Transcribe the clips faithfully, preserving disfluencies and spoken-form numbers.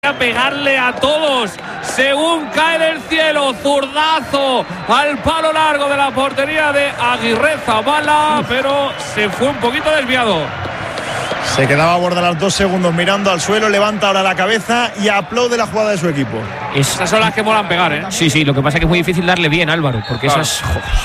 a pegarle a todos según cae del cielo, zurdazo al palo largo de la portería de Aguirre Zabala, pero se fue un poquito desviado. Se quedaba a borda los dos segundos mirando al suelo, levanta ahora la cabeza y aplaude la jugada de su equipo. Esas son las que molan pegar, ¿eh? Sí, sí, lo que pasa es que es muy difícil darle bien, Álvaro, porque claro. esas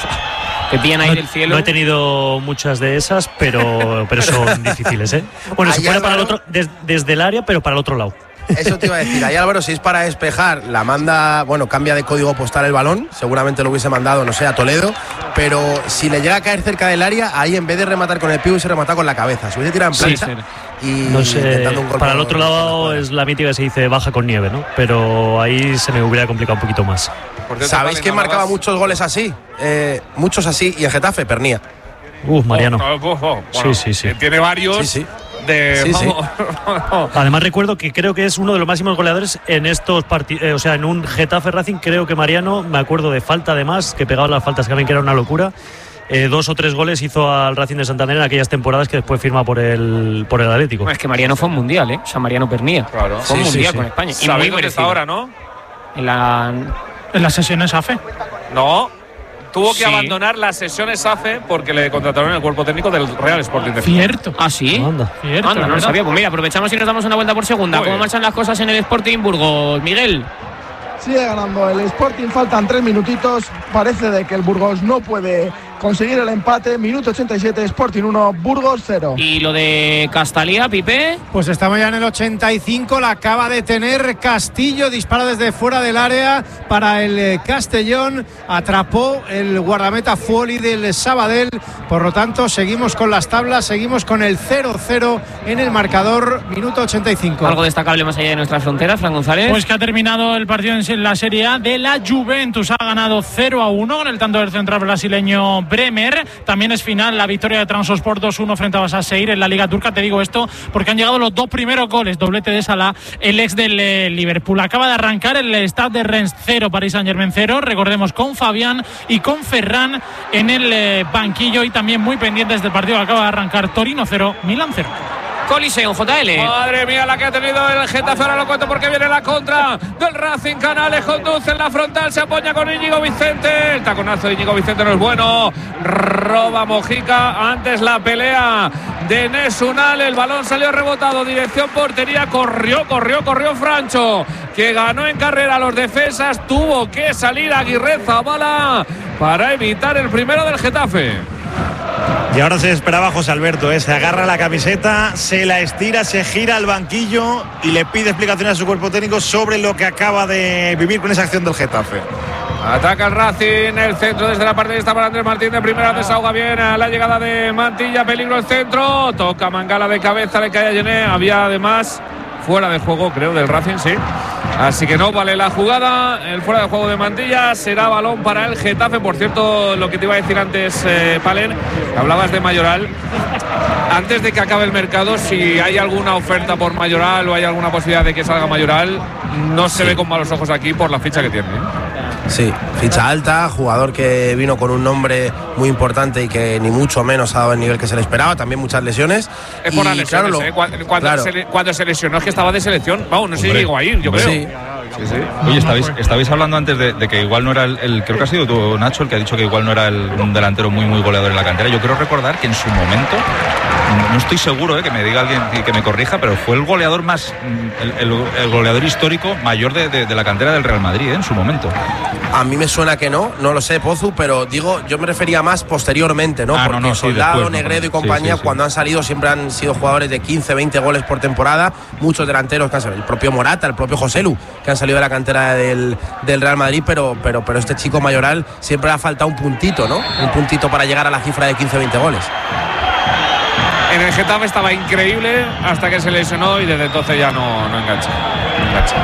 que pillan ahí no, del cielo. No he tenido muchas de esas, pero, pero son difíciles, ¿eh? Bueno, se fuera para el otro, des, desde el área, pero para el otro lado. Eso te iba a decir. Ahí Álvaro, si es para despejar, la manda, bueno, cambia de código postal el balón, seguramente lo hubiese mandado, no sé, a Toledo, pero si le llega a caer cerca del área, ahí en vez de rematar con el pie, hubiese rematado con la cabeza. Se hubiese tirado en plancha. Sí, y no sé, un gol para el otro lado es la mítica que se dice baja con nieve, ¿no? Pero ahí se me hubiera complicado un poquito más. ¿Sabéis quién marcaba vas... muchos goles así? Eh, muchos así, y en Getafe, Pernía. Uf, Mariano. Oh, oh, oh, oh. Sí, Bueno, sí, sí. Tiene varios. Sí, sí. De, sí, sí. Además recuerdo que creo que es uno de los máximos goleadores en estos partidos, eh, o sea, en un Getafe Racing. Creo que Mariano, me acuerdo de falta además, que pegaba las faltas, que también que era una locura. Eh, dos o tres goles hizo al Racing de Santander en aquellas temporadas que después firma por el por el Atlético. No, es que Mariano fue un mundial, ¿eh? O sea, Mariano Pernía. Claro. Fue un sí, mundial sí, con sí. España. Y muy merecido ahora, ¿no? En la en las sesiones A F E. No. Tuvo que sí. abandonar las sesiones A F E porque le contrataron en el cuerpo técnico del Real Sporting de Gijón. Cierto. ¿Ah, sí? Anda. Cierto, Anda, no lo sabía. Pues mira, aprovechamos y nos damos una vuelta por segunda. Muy ¿Cómo bien. marchan las cosas en el Sporting Burgos? Miguel. Sigue ganando el Sporting, faltan tres minutitos. Parece de que el Burgos no puede conseguir el empate. Minuto ochenta y siete, Sporting uno, Burgos cero. ¿Y lo de Castalía, Pipe? Pues estamos ya en el ochenta y cinco, la acaba de tener Castillo, dispara desde fuera del área para el Castellón, atrapó el guardameta Fuoli del Sabadell, por lo tanto seguimos con las tablas, seguimos con el cero cero en el marcador, minuto ochenta y cinco. ¿Algo destacable más allá de nuestras fronteras, Fran González? Pues que ha terminado el partido en la Serie A de la Juventus, ha ganado cero a uno con el tanto del central brasileño Bremer. También es final la victoria de Trabzonspor dos uno frente a Başakşehir en la Liga Turca. Te digo esto porque han llegado los dos primeros goles, doblete de Salah, el ex del eh, Liverpool. Acaba de arrancar el Stade de Rennes cero, Paris Saint-Germain cero, recordemos con Fabián y con Ferran en el eh, banquillo, y también muy pendientes del partido que acaba de arrancar, Torino cero, Milán cero. Coliseum, J L. Madre mía la que ha tenido el Getafe, ahora lo cuento porque viene la contra del Racing. Canales conduce en la frontal, se apoya con Íñigo Vicente, el taconazo de Íñigo Vicente no es bueno, roba Mojica, antes la pelea de Nesunal, el balón salió rebotado, dirección portería, corrió, corrió, corrió Francho, que ganó en carrera a los defensas, tuvo que salir Aguirre Zabala para evitar el primero del Getafe. Y ahora se esperaba José Alberto, ¿eh? Se agarra la camiseta, se la estira, se gira al banquillo y le pide explicaciones a su cuerpo técnico sobre lo que acaba de vivir con esa acción del Getafe. Ataca el Racing, el centro desde la parte de esta para Andrés Martín de primera, desahoga bien a la llegada de Mantilla, peligro el centro, toca Mangala de cabeza, le cae a Yené, había además fuera de juego, creo, del Racing, sí. Así que no vale la jugada, el fuera de juego de Mantilla, será balón para el Getafe. Por cierto, lo que te iba a decir antes, eh, Palen, hablabas de Mayoral. Antes de que acabe el mercado, si hay alguna oferta por Mayoral o hay alguna posibilidad de que salga Mayoral, no se sí. ve con malos ojos aquí por la ficha que tiene, ¿eh? Sí, ficha alta, jugador que vino con un nombre muy importante y que ni mucho menos ha dado el nivel que se le esperaba, también muchas lesiones. Es por y, las lesiones, claro, lo, ¿eh? Cuando, cuando, claro. se, cuando se lesionó es que estaba de selección. Vamos, no sé si llegó a ir, yo creo. Sí. Sí, sí. Oye, estabais, estabais hablando antes de, de que igual no era el, el. Creo que ha sido tú, Nacho, el que ha dicho que igual no era el, un delantero muy, muy goleador en la cantera. Yo quiero recordar que en su momento, no estoy seguro, eh, que me diga alguien y que me corrija, pero fue el goleador más. El, el, el goleador histórico mayor de, de, de la cantera del Real Madrid, eh, en su momento. A mí me suena que no, no lo sé, Pozu, pero digo, yo me refería más posteriormente, ¿no? Ah, Porque no, no, sí, Soldado, después, Negredo no, y compañía, sí, sí, sí. cuando han salido siempre han sido jugadores de quince, veinte goles por temporada, muchos delanteros que han salido, el propio Morata, el propio Joselu, que han salido de la cantera del, del Real Madrid, pero, pero, pero este chico Mayoral siempre ha faltado un puntito, ¿no? Un puntito para llegar a la cifra de quince, veinte goles. En el Getafe estaba increíble hasta que se lesionó y desde entonces ya no, no engancha. No engancha.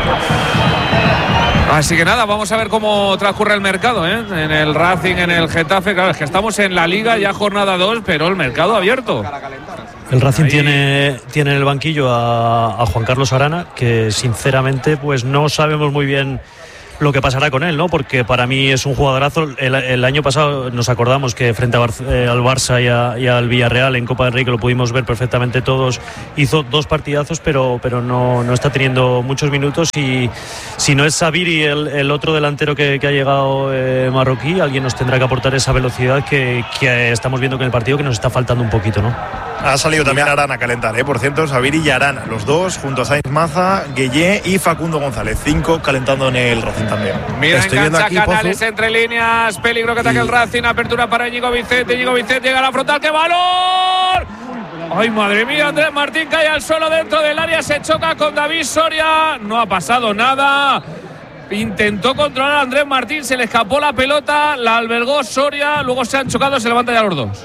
Así que nada, vamos a ver cómo transcurre el mercado, ¿eh? En el Racing, en el Getafe. Claro, es que estamos en la Liga ya jornada dos, pero el mercado abierto. El Racing Ahí. tiene, tiene en el banquillo a, a Juan Carlos Arana, que sinceramente pues no sabemos muy bien lo que pasará con él, ¿no? Porque para mí es un jugadorazo. El, el año pasado nos acordamos que frente a Bar, eh, al Barça y, a, y al Villarreal en Copa del Rey, que lo pudimos ver perfectamente todos, hizo dos partidazos, pero, pero no, no está teniendo muchos minutos. Y si no es Sabiri el, el otro delantero que, que ha llegado eh, marroquí, alguien nos tendrá que aportar esa velocidad que, que estamos viendo que en el partido que nos está faltando un poquito, ¿no? Ha salido también Arana a calentar, ¿eh? Por cierto, Sabiri y Arana, los dos, junto a Sainz Maza, Gueye y Facundo González. Cinco calentando en el Racing también. Mira, Estoy viendo engancha aquí, Canales Pozu. entre líneas. Peligro que ataque el Racing. Apertura para Íñigo Vicente. Íñigo Vicente llega a la frontal. ¡Qué valor! ¡Ay, madre mía! Andrés Martín cae al suelo dentro del área. Se choca con David Soria. No ha pasado nada. Intentó controlar a Andrés Martín. Se le escapó la pelota. La albergó Soria. Luego se han chocado. Se levanta ya los dos.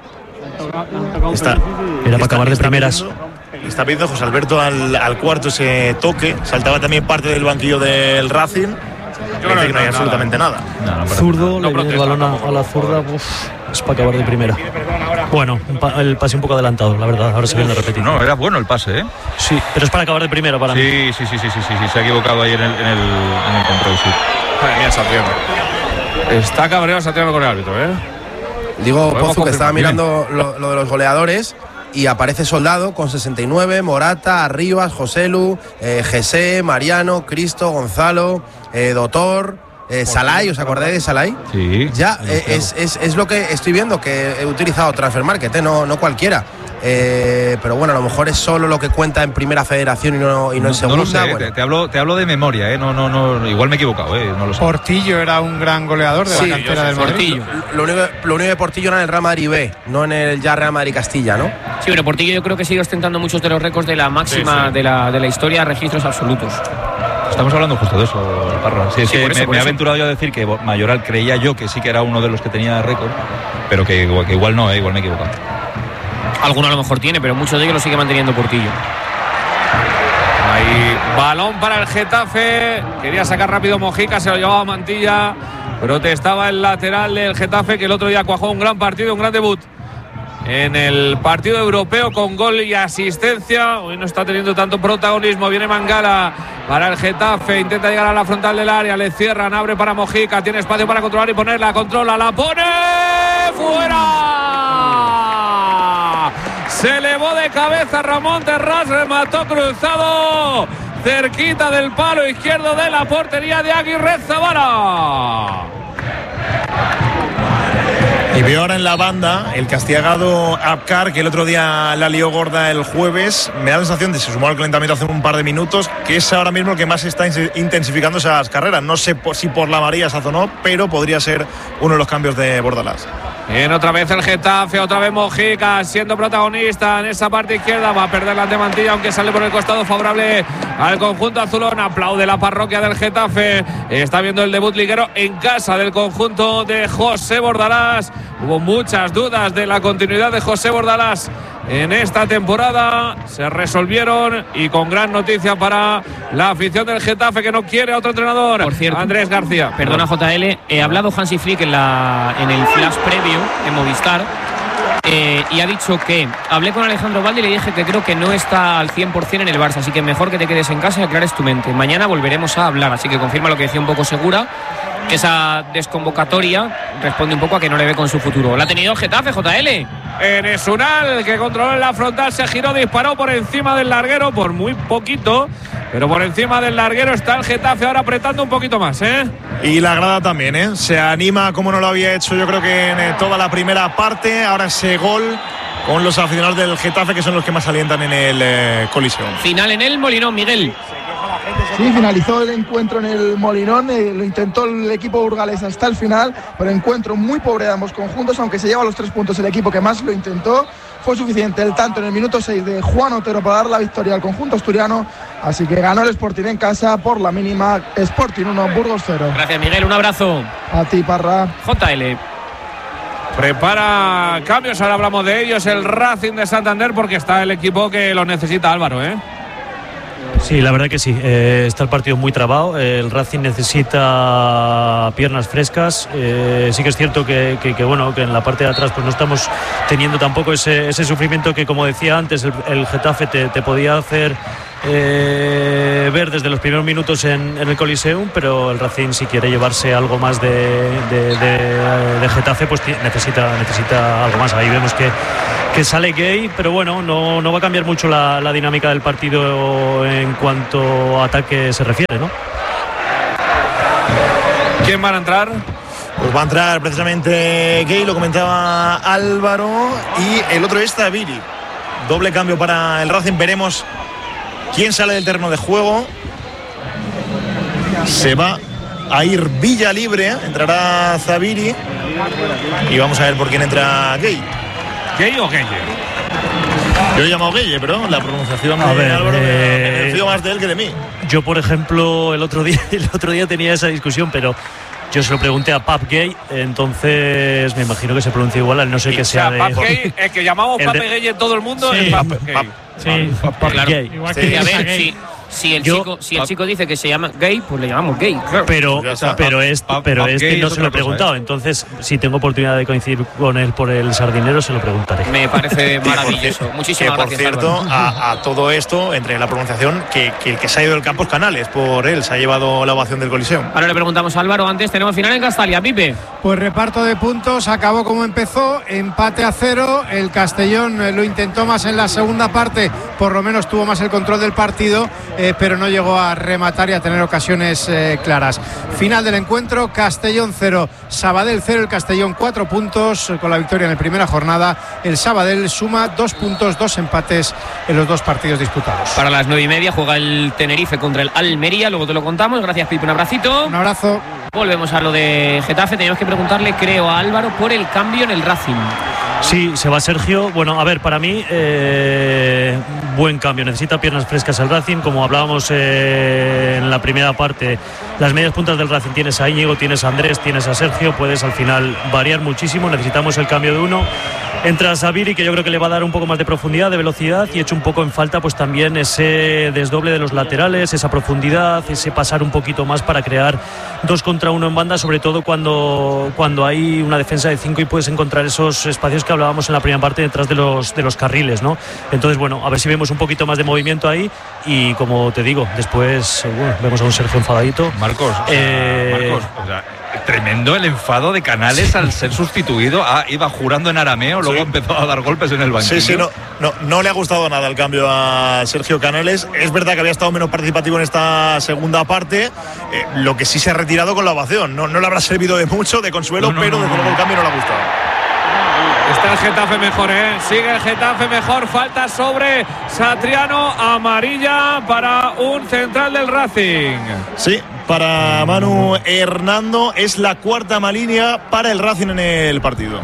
Está, Era para acabar de primeras. Pidiendo, está pidiendo José Alberto al, al cuarto ese toque. Saltaba también parte del banquillo del Racing. Yo creo que no hay absolutamente nada. No, no, Zurdo, no le viene el balón a, a la zurda. Uf, es para acabar de primera. Bueno, un pa, el pase un poco adelantado, la verdad. Ahora se viene a repetir. No, era bueno el pase, ¿eh? Sí, pero es para acabar de primera para sí, mí. Sí, sí, sí, sí, sí, sí, se ha equivocado ahí en el, en el, en el control, sí. Madre mía, Santiago. Está cabreado Santiago con el árbitro, ¿eh? Digo, Podemos Pozu, que estaba confirmar. mirando lo, lo de los goleadores y aparece Soldado con sesenta y nueve, Morata, Arribas, Joselu, eh, Jesse, Mariano, Cristo, Gonzalo, eh, Dotor, eh, Salai, ¿os acordáis de Salai? Sí. Ya, eh, es, es, es lo que estoy viendo, que he utilizado Transfer Market, eh, no, no cualquiera. Eh, pero bueno, a lo mejor es solo lo que cuenta en primera federación y no, y no en segunda. No lo sé, bueno. te, te, hablo, te hablo de memoria, ¿eh? No, no, no, igual me he equivocado, ¿eh? No lo sé. Portillo era un gran goleador de Sí, la cantera yo del sé, Madrid. Portillo. Lo único, lo único de Portillo era en el Real Madrid B, no en el ya Real Madrid Castilla, ¿no? Sí, pero Portillo yo creo que sigue ostentando muchos de los récords de la máxima Sí, sí. De, la, de la historia, registros absolutos. Estamos hablando justo de eso, Parra. Sí, es Sí, que por eso, me, por me he eso. aventurado yo a decir que Mayoral creía yo que sí que era uno de los que tenía récord, pero que, igual- que igual no, ¿eh? Igual me he equivocado. Alguno a lo mejor tiene, pero muchos de ellos lo sigue manteniendo Portillo. Ahí, balón para el Getafe. Quería sacar rápido Mojica, se lo llevaba Mantilla. Protestaba el lateral del Getafe, que el otro día cuajó un gran partido, un gran debut en el partido europeo con gol y asistencia. Hoy no está teniendo tanto protagonismo. Viene Mangala para el Getafe, intenta llegar a la frontal del área, le cierran, abre para Mojica, tiene espacio para controlar y ponerla, controla, la pone fuera. Se elevó de cabeza Ramón Terrás, remató cruzado cerquita del palo izquierdo de la portería de Aguirre Zabala. Y veo ahora en la banda el castigado Abkar, que el otro día la lió gorda el jueves. Me da la sensación de que se sumó al calentamiento hace un par de minutos, que es ahora mismo el que más está intensificando esas carreras. No sé por, si por la María o no, pero podría ser uno de los cambios de Bordalás. Bien, otra vez el Getafe, otra vez Mojica siendo protagonista en esa parte izquierda. Va a perder la de Mantilla, aunque sale por el costado favorable al conjunto azulón. Aplaude la parroquia del Getafe. Está viendo el debut liguero en casa del conjunto de José Bordalás. Hubo muchas dudas de la continuidad de José Bordalás en esta temporada. Se resolvieron y con gran noticia para la afición del Getafe, que no quiere a otro entrenador. Por cierto, Andrés García. Perdona, J L, he hablado Hansi Flick en, la, en el flash previo en Movistar eh, y ha dicho que hablé con Alejandro Valde y le dije que creo que no está al cien por cien en el Barça, así que mejor que te quedes en casa y aclares tu mente. Mañana volveremos a hablar, así que confirma lo que decía un poco Segura, que esa desconvocatoria responde un poco a que no le ve con su futuro. ¿La ha tenido el Getafe, J L? Enes Unal, que controló en la frontal, se giró, disparó por encima del larguero por muy poquito, pero por encima del larguero está el Getafe ahora apretando un poquito más, ¿eh? Y la grada también, ¿eh? Se anima como no lo había hecho yo creo que en eh, toda la primera parte. Ahora ese gol con los aficionados del Getafe, que son los que más alientan en el eh, Coliseo. Final en el Molinón, Miguel. Sí, finalizó el encuentro en el Molinón, eh, lo intentó el equipo burgalés hasta el final, pero encuentro muy pobre de ambos conjuntos, aunque se lleva los tres puntos el equipo que más lo intentó. Fue suficiente el tanto en el minuto seis de Juan Otero para dar la victoria al conjunto asturiano, así que ganó el Sporting en casa por la mínima. Sporting uno, Burgos cero. Gracias, Miguel, un abrazo. A ti, Parra. J L. Prepara cambios, ahora hablamos de ellos, el Racing de Santander, porque está el equipo que lo necesita, Álvaro, ¿eh? Sí, la verdad que sí. Eh, está el partido muy trabado. Eh, el Racing necesita piernas frescas. Eh, sí que es cierto que, que, que, bueno, que en la parte de atrás pues no estamos teniendo tampoco ese, ese sufrimiento que, como decía antes, el, el Getafe te, te podía hacer eh, ver desde los primeros minutos en, en el Coliseum, pero el Racing, si quiere llevarse algo más de, de, de, de Getafe, pues necesita, necesita algo más. Ahí vemos que, que sale Gay, pero bueno, no, no va a cambiar mucho la, la dinámica del partido en cuanto a ataque se refiere, ¿no? ¿Quién van a entrar? Pues va a entrar precisamente Gay, lo comentaba Álvaro, y el otro es Zaviri. Doble cambio para el Racing. Veremos quién sale del terreno de juego. Se va a ir Villa libre, entrará Zaviri y vamos a ver por quién entra Gay. ¿Gay o Gueye? Yo he llamado Gueye, pero la pronunciación a de ver, Álvaro eh, me fío más de él que de mí. Yo, por ejemplo, el otro día, el otro día tenía esa discusión, pero yo se lo pregunté a Pap Gay, entonces me imagino que se pronuncia igual, al no ser que sea, sea de... Pap Gay, el que llamamos Pape de... Gay en todo el mundo, sí, es Pap Gay. Pap, sí, Pap, Pap, claro. Gay. Igual Sí. que A ver, gay. si, si, el Yo, chico, si el Pap, chico dice que se llama gay, pues le llamamos gay, claro. Pero, Ya está. pero, es, Pap- pero Pap este Gay no es se lo he otra cosa, preguntado, ¿eh? entonces si tengo oportunidad de coincidir con él por el Sardinero, se lo preguntaré. Me parece Que maravilloso. por, Muchísimas que, por gracias, cierto, Álvaro. a, a todo esto, entre la pronunciación, que, que el que se ha ido del campo es Canales, por él se ha llevado la ovación del Coliseum. Ahora le preguntamos a Álvaro, antes tenemos final en Castalia, Pipe. Pues reparto de puntos, acabó como empezó, empate a cero. El Castellón eh, lo intentó más en la segunda parte, por lo menos tuvo más el control del partido, eh, pero no llegó a rematar y a tener ocasiones eh, claras. Final del encuentro, Castellón cero, Sabadell cero. El Castellón cuatro puntos eh, con la victoria en la primera jornada. El Sabadell suma dos puntos, dos empates en los dos partidos disputados. Para las nueve y media juega el Tenerife contra el Almería, luego te lo contamos. Gracias, Pipe, un abracito. Un abrazo. Volvemos a lo de Getafe. Teníamos que preguntarle, creo, a Álvaro por el cambio en el Racing. Sí, se va Sergio. Bueno, a ver, para mí, eh, buen cambio. Necesita piernas frescas el Racing. Como hablábamos eh, en la primera parte, las medias puntas del Racing tienes a Íñigo, tienes a Andrés, tienes a Sergio. Puedes al final variar muchísimo. Necesitamos el cambio de uno. Entra Zaviri, que yo creo que le va a dar un poco más de profundidad, de velocidad, y echo un poco en falta pues también ese desdoble de los laterales, esa profundidad, ese pasar un poquito más para crear dos contra uno en banda, sobre todo cuando, cuando hay una defensa de cinco y puedes encontrar esos espacios que hablábamos en la primera parte detrás de los, de los carriles, ¿no? Entonces, bueno, a ver si vemos un poquito más de movimiento ahí y, como te digo, después bueno, vemos a un Sergio enfadadito. Marcos, o sea, Eh, Marcos, o sea, tremendo el enfado de Canales al ser sustituido. Ah, iba jurando en arameo, luego Sí. empezó a dar golpes en el banquillo. Sí, sí, no, no, no le ha gustado nada el cambio a Sergio Canales. Es verdad que había estado menos participativo en esta segunda parte, eh, lo que sí se ha retirado con la ovación. No, no le habrá servido de mucho, de consuelo, No, no, pero no, desde no, luego no. el cambio no le ha gustado. Está el Getafe mejor, ¿eh? Sigue el Getafe mejor. Falta sobre Satriano. Amarilla para un central del Racing. Sí, para Manu Hernando es la cuarta línea para el Racing en el partido.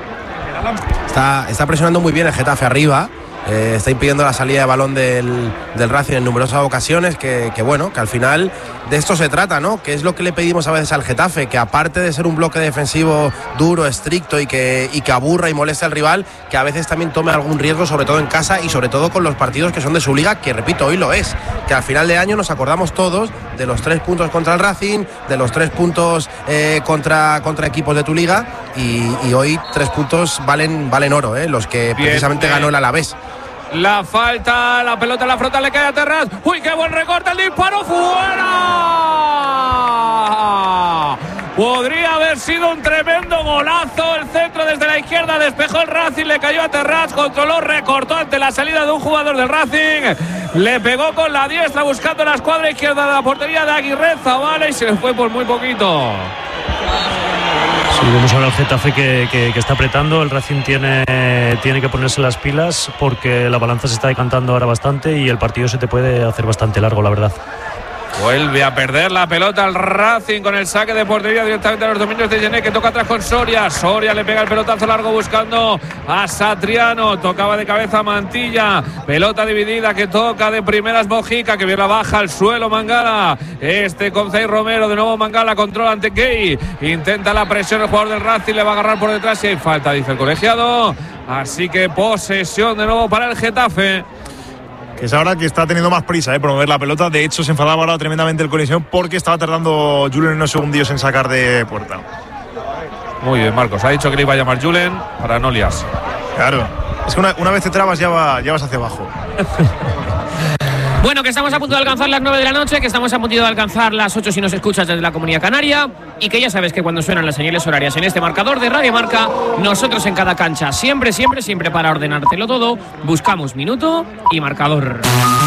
Está, está presionando muy bien el Getafe arriba. Eh, está impidiendo la salida de balón del, del Racing en numerosas ocasiones, que, que bueno, que al final de esto se trata, ¿no? Que es lo que le pedimos a veces al Getafe, que aparte de ser un bloque defensivo duro, estricto y que, y que aburra y moleste al rival, que a veces también tome algún riesgo, sobre todo en casa y sobre todo con los partidos que son de su liga, que repito, hoy lo es, que al final de año nos acordamos todos de los tres puntos contra el Racing, de los tres puntos eh, contra, contra equipos de tu liga, y, y hoy tres puntos valen, valen oro, ¿eh? Los que Bien, precisamente bien. ganó el Alavés. La falta, la pelota en la frontal, le cae a Terraz. ¡Uy, qué buen recorte! ¡El disparo fuera! Podría haber sido un tremendo golazo. El centro desde la izquierda despejó el Racing, le cayó a Terraz, controló, recortó ante la salida de un jugador del Racing. Le pegó con la diestra buscando la escuadra izquierda de la portería de Aguirre Zabala y se le fue por muy poquito. Sí, vemos ahora al Getafe que, que, que está apretando. El Racing tiene, tiene que ponerse las pilas porque la balanza se está decantando ahora bastante y el partido se te puede hacer bastante largo, la verdad. Vuelve a perder la pelota al Racing con el saque de portería directamente a los dominios de Gené, que toca atrás con Soria. Soria le pega el pelotazo largo buscando a Satriano. Tocaba de cabeza Mantilla. Pelota dividida que toca de primeras Mojica, que viene la baja al suelo Mangala. Este con Zay Romero, de nuevo Mangala, controla ante Gay. Intenta la presión el jugador del Racing, le va a agarrar por detrás y hay falta, dice el colegiado. Así que posesión de nuevo para el Getafe, Que es ahora que está teniendo más prisa, ¿eh? Por mover la pelota. De hecho, se enfadaba ahora tremendamente el Coliseum porque estaba tardando Julen unos segundillos en sacar de puerta. Muy bien, Marcos. Ha dicho que le iba a llamar Julen para no liarse. Claro. Es que una, una vez te trabas ya, va, ya vas hacia abajo. Bueno, que estamos a punto de alcanzar las nueve de la noche, que estamos a punto de alcanzar las ocho si nos escuchas desde la Comunidad Canaria, y que ya sabes que cuando suenan las señales horarias en este marcador de Radio Marca, nosotros en cada cancha, siempre, siempre, siempre para ordenártelo todo, buscamos minuto y marcador.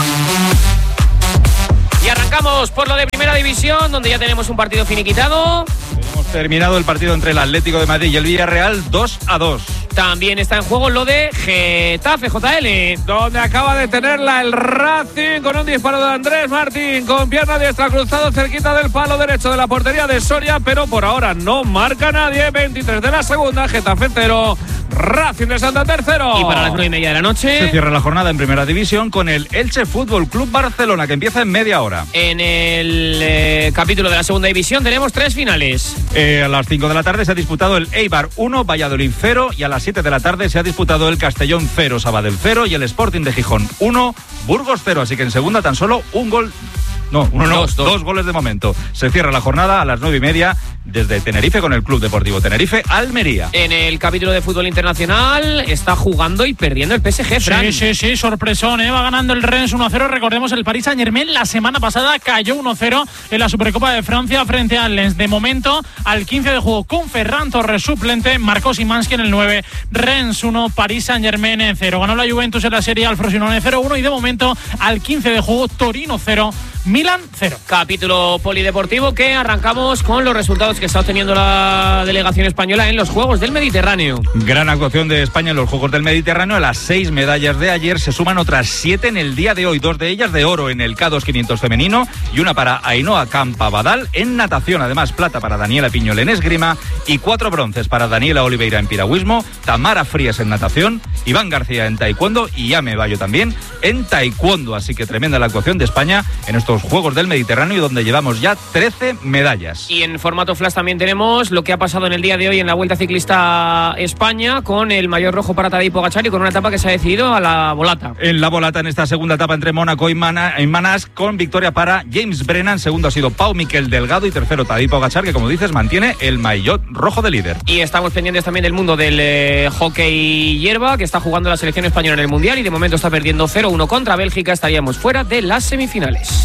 Y arrancamos por lo de Primera División, donde ya tenemos un partido finiquitado. Hemos terminado el partido entre el Atlético de Madrid y el Villarreal dos a dos. También está en juego lo de Getafe, J L, donde acaba de tenerla el Racing con un disparo de Andrés Martín con pierna diestra cruzado cerquita del palo derecho de la portería de Soria, pero por ahora no marca nadie. veintitrés de la segunda, Getafe cero, Racing de Santander cero. Y para las nueve y media de la noche se cierra la jornada en Primera División con el Elche Fútbol Club Barcelona, que empieza en media hora. En el eh, capítulo de la Segunda División tenemos tres finales. Eh, a las cinco de la tarde se ha disputado el Eibar uno, Valladolid cero, y a las siete de la tarde se ha disputado el Castellón cero, Sabadell cero, y el Sporting de Gijón uno, Burgos cero. Así que en segunda tan solo un gol. No, uno no, dos, dos. dos goles de momento. Se cierra la jornada a las nueve y media desde Tenerife con el Club Deportivo Tenerife Almería. En el capítulo de fútbol internacional está jugando y perdiendo el P S G, Fran. Sí, sí, sí, sorpresón, ¿eh? Va ganando el Rennes uno a cero. Recordemos, el Paris Saint-Germain la semana pasada cayó uno cero en la Supercopa de Francia frente al Lens. De momento, al quince de juego con Ferran Torres suplente, marcó Szymanski en el nueve. Rennes uno, Paris Saint-Germain cero. Ganó la Juventus en la Serie al Frosinone cero uno, y de momento, al quince de juego, Torino cero, Milan cero. Capítulo polideportivo que arrancamos con los resultados que está obteniendo la delegación española en los Juegos del Mediterráneo. Gran actuación de España en los Juegos del Mediterráneo. A las seis medallas de ayer se suman otras siete en el día de hoy. Dos de ellas de oro en el K dos quinientos femenino y una para Ainhoa Campa-Badal en natación. Además, plata para Daniela Piñol en esgrima y cuatro bronces para Daniela Oliveira en piragüismo, Tamara Frías en natación, Iván García en taekwondo y Ame Bayo también en taekwondo. Así que tremenda la actuación de España en estos Juegos del Mediterráneo, donde llevamos ya trece medallas. Y en formato flash también tenemos lo que ha pasado en el día de hoy en la Vuelta Ciclista España, con el maillot rojo para Tadej Pogačar y con una etapa que se ha decidido a la volata. En la volata, en esta segunda etapa entre Mónaco y Manás, con victoria para James Brennan. Segundo ha sido Pau Miquel Delgado y tercero Tadej Pogačar, que como dices mantiene el maillot rojo de líder. Y estamos pendientes también del mundo del eh, hockey hierba, que está jugando la selección española en el Mundial y de momento está perdiendo cero uno contra Bélgica. Estaríamos fuera de las semifinales.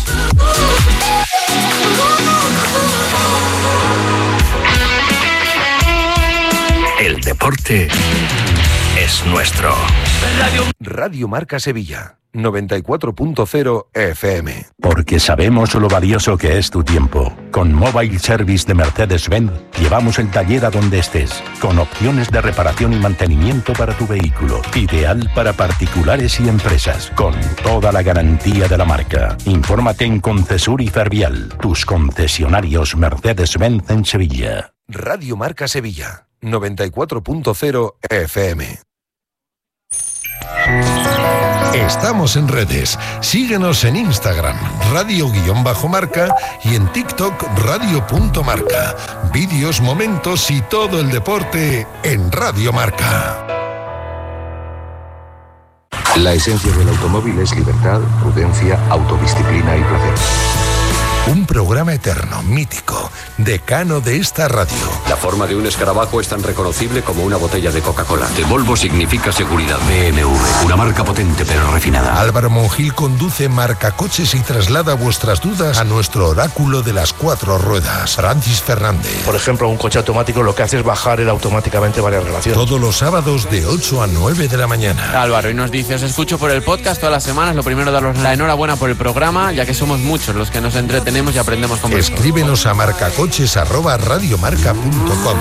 El deporte es nuestro. Radio, Radio Marca Sevilla, noventa y cuatro punto cero F M. Porque sabemos lo valioso que es tu tiempo. Con Mobile Service de Mercedes-Benz llevamos el taller a donde estés, con opciones de reparación y mantenimiento para tu vehículo, ideal para particulares y empresas, con toda la garantía de la marca. Infórmate en Concesur y Fervial, tus concesionarios Mercedes-Benz en Sevilla. Radio Marca Sevilla, noventa y cuatro punto cero F M. Estamos en redes. Síguenos en Instagram, radio-marca, y en TikTok, radio.marca. Vídeos, momentos y todo el deporte en Radio Marca. La esencia del automóvil es libertad, prudencia, autodisciplina y placer. Un programa eterno, mítico, decano de esta radio. La forma de un escarabajo es tan reconocible como una botella de Coca-Cola. De Volvo significa seguridad. B M W, una marca potente pero refinada. Álvaro Monjil conduce Marcacoches y traslada vuestras dudas a nuestro oráculo de las cuatro ruedas, Francis Fernández. Por ejemplo, un coche automático lo que hace es bajar él automáticamente varias relaciones. Todos los sábados de ocho a nueve de la mañana. Álvaro, y nos dice, os escucho por el podcast todas las semanas. Lo primero, daros la enhorabuena por el programa, ya que somos muchos los que nos entretenemos y aprendemos con vosotros. Escríbenos a marcacoches arroba radiomarca punto com.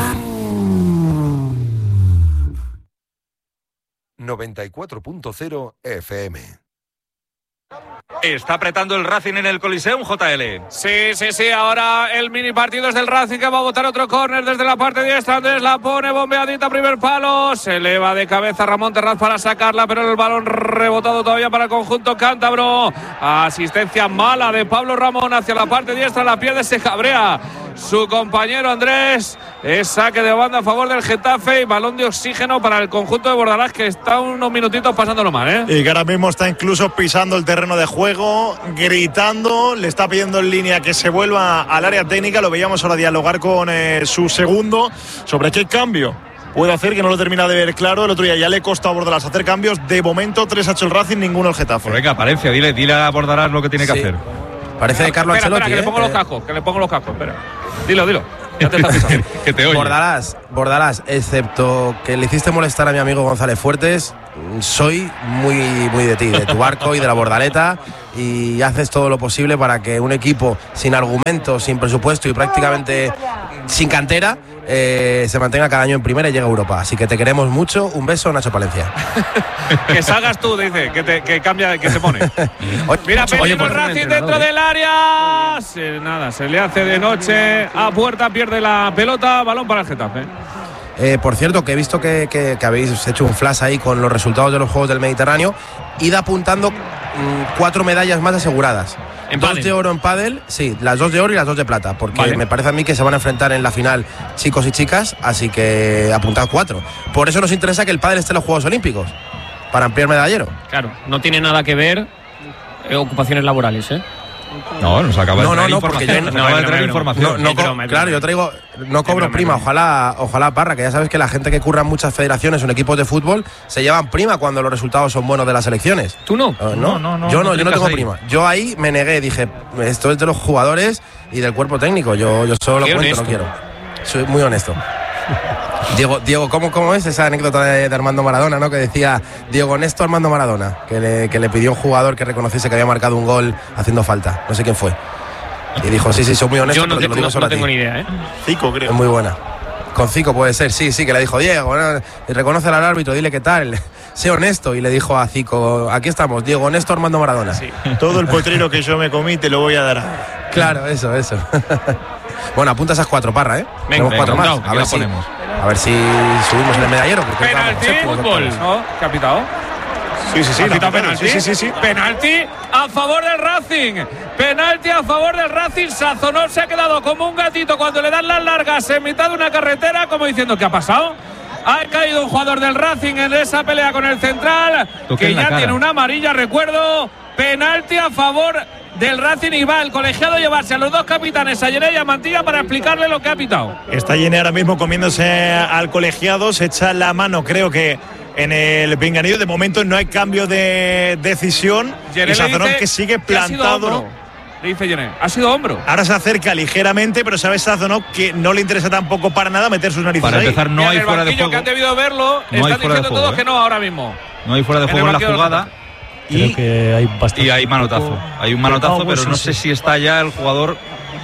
noventa y cuatro punto cero F M. Está apretando el Racing en el Coliseum, J L. Sí, sí, sí, ahora el mini partido es del Racing, que va a botar otro córner desde la parte diestra. Andrés la pone bombeadita, primer palo, se eleva de cabeza Ramón Terraz para sacarla, pero el balón rebotado todavía para el conjunto cántabro. Asistencia mala de Pablo Ramón hacia la parte diestra, la pierde, se cabrea su compañero Andrés. Es saque de banda a favor del Getafe y balón de oxígeno para el conjunto de Bordalás, que está unos minutitos pasándolo mal, ¿eh? Y que ahora mismo está incluso pisando el terreno de juego, gritando, le está pidiendo en línea que se vuelva al área técnica. Lo veíamos ahora dialogar con eh, su segundo sobre qué cambio puede hacer, que no lo termina de ver claro. El otro día ya le costó a Bordalás hacer cambios. De momento, tres ha hecho el Racing, ninguno el Getafe. Pues venga, Palencia, dile, dile a Bordalás lo que tiene que Sí. hacer. Parece de Carlo Espera, Ancelotti. espera, que le pongo ¿eh? los cascos, que le pongo los cascos, espera. Dilo, dilo. Ya te estás pisando. Que te oye. Bordalás, Bordalás, excepto que le hiciste molestar a mi amigo González Fuertes, soy muy, muy de ti, de tu barco y de la Bordaleta, y haces todo lo posible para que un equipo sin argumentos, sin presupuesto y prácticamente sin cantera eh, se mantenga cada año en primera y llegue a Europa. Así que te queremos mucho. Un beso, Nacho Palencia. Que salgas tú, dice, que, te, que cambia, que se pone. Mira, Oye, peligro por el favor, Racing entrenador, dentro ¿eh? del área. Se- nada, se le hace de noche a puerta, pierde la pelota, balón para el Getafe. Eh, por cierto, que he visto que, que- que habéis hecho un flash ahí con los resultados de los Juegos del Mediterráneo. Id apuntando mm, cuatro medallas más aseguradas. ¿En dos pádel? de oro en pádel, sí, las dos de oro y las dos de plata, porque Vale. me parece a mí que se van a enfrentar en la final chicos y chicas, así que apuntad cuatro. Por eso nos interesa que el pádel esté en los Juegos Olímpicos, para ampliar medallero. Claro, no tiene nada que ver eh, ocupaciones laborales, ¿eh? No, nos acaba No, de no, traer no, porque información. yo- nos no, acaba de no, traer no, información. No, no Es co- broma, es claro, broma. yo traigo, no cobro broma, es prima, broma. ojalá, ojalá Parra, que ya sabes que la gente que curra en muchas federaciones o en equipos de fútbol se llevan prima cuando los resultados son buenos de las selecciones. ¿Tú no? Eh, no, No, no, no, yo no no, yo no aplicas tengo ahí. prima. Yo ahí me negué, dije, esto es de los jugadores y del cuerpo técnico. Yo, yo solo Qué cuento, honesto. no quiero. Soy muy honesto. Diego, Diego, ¿cómo, cómo es esa anécdota de, de Armando Maradona, ¿no? Que decía Diego Honesto Armando Maradona, que le, que le pidió a un jugador que reconociese que había marcado un gol haciendo falta. No sé quién fue. Y dijo, sí, sí, soy muy honesto, Yo no, pero te lo te- digo no- solo no a ti. tengo ni idea, ¿eh? Cico, creo. Es muy buena. Con Zico puede ser, sí, sí, que le dijo Diego, bueno, y reconoce al árbitro, dile qué tal, sé honesto. Y le dijo a Zico, aquí estamos, Diego Honesto Armando Maradona. Todo el potrero que yo me comí te lo voy a dar. Claro, eso, eso. Bueno, apunta esas cuatro, Parra, ¿eh? Tenemos venga, cuatro más. apuntado, A aquí ver, la si, ponemos. a ver si subimos en el medallero. Porque Penalti, estamos fútbol. séptimos, ¿No? ¿Qué ha pitado? Sí, sí, sí. ¿Ha la pitado pitaron, penalti? sí, sí, sí, sí. Penalti a favor del Racing. Penalti a favor del Racing. Sazonov se ha quedado como un gatito cuando le dan las largas en mitad de una carretera, como diciendo, ¿qué ha pasado? Ha caído un jugador del Racing en esa pelea con el central, Toque que en la ya cara. tiene una amarilla, recuerdo. Penalti a favor del Racing y va el colegiado a llevarse a los dos capitanes, a Llené y a Mantilla, para explicarle lo que ha pitado. Está Llené ahora mismo comiéndose al colegiado, se echa la mano, creo que en el pinganillo. De momento no hay cambio de decisión. Llené Y le Sazonov dice que sigue que ha sido plantado. hombro. Le dice Llené, ha sido hombro. Ahora se acerca ligeramente, pero sabe Sazonov que no le interesa tampoco para nada meter sus narices Para ahí. empezar, no Y en hay el fuera de banquillo juego. que han debido verlo, hay están fuera de diciendo juego, todos ¿eh? que no ahora mismo. No hay fuera de En juego el en la banquillo de jugada. Creo Y, que hay bastante. y hay manotazo. Hay un manotazo, Ah, bueno, pero sí, no sí. sé si está ya el jugador.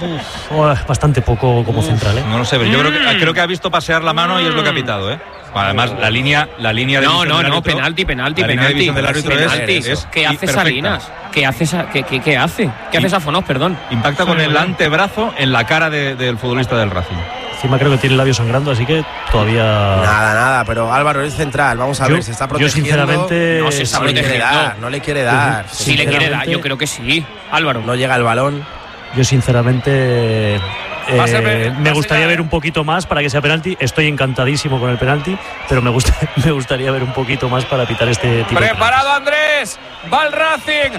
Oh, bastante poco como central, ¿eh? No lo sé, pero yo creo que, creo que ha visto pasear la mano y es lo que ha pitado, ¿eh? Bueno, además, la línea, la línea de No, visión no, del no, árbitro- penalti, penalti, la línea de penalti. visión del árbitro es- penalti. es ¿Qué hace perfecta. Salinas? ¿Qué hace, Sa- qué, qué- qué hace? ¿Qué hace Sazonov, perdón? Impacta con el antebrazo en la cara de- del futbolista del Racing. Encima creo que tiene el labio sangrando, así que todavía. Nada, nada, pero Álvaro es central. Vamos a Yo- ver, se está yo protegiendo. sinceramente- No se está no le quiere protegiendo. dar, no le quiere dar. Sí le quiere dar, sinceramente- yo creo que sí. Álvaro. No llega el balón. Yo sinceramente eh, Va a ser pe- va me a gustaría ser- ver un poquito más para que sea penalti. Estoy encantadísimo con el penalti, pero me gusta, me gustaría ver un poquito más para pitar este tipo de Preparado Andrés, va el Racing,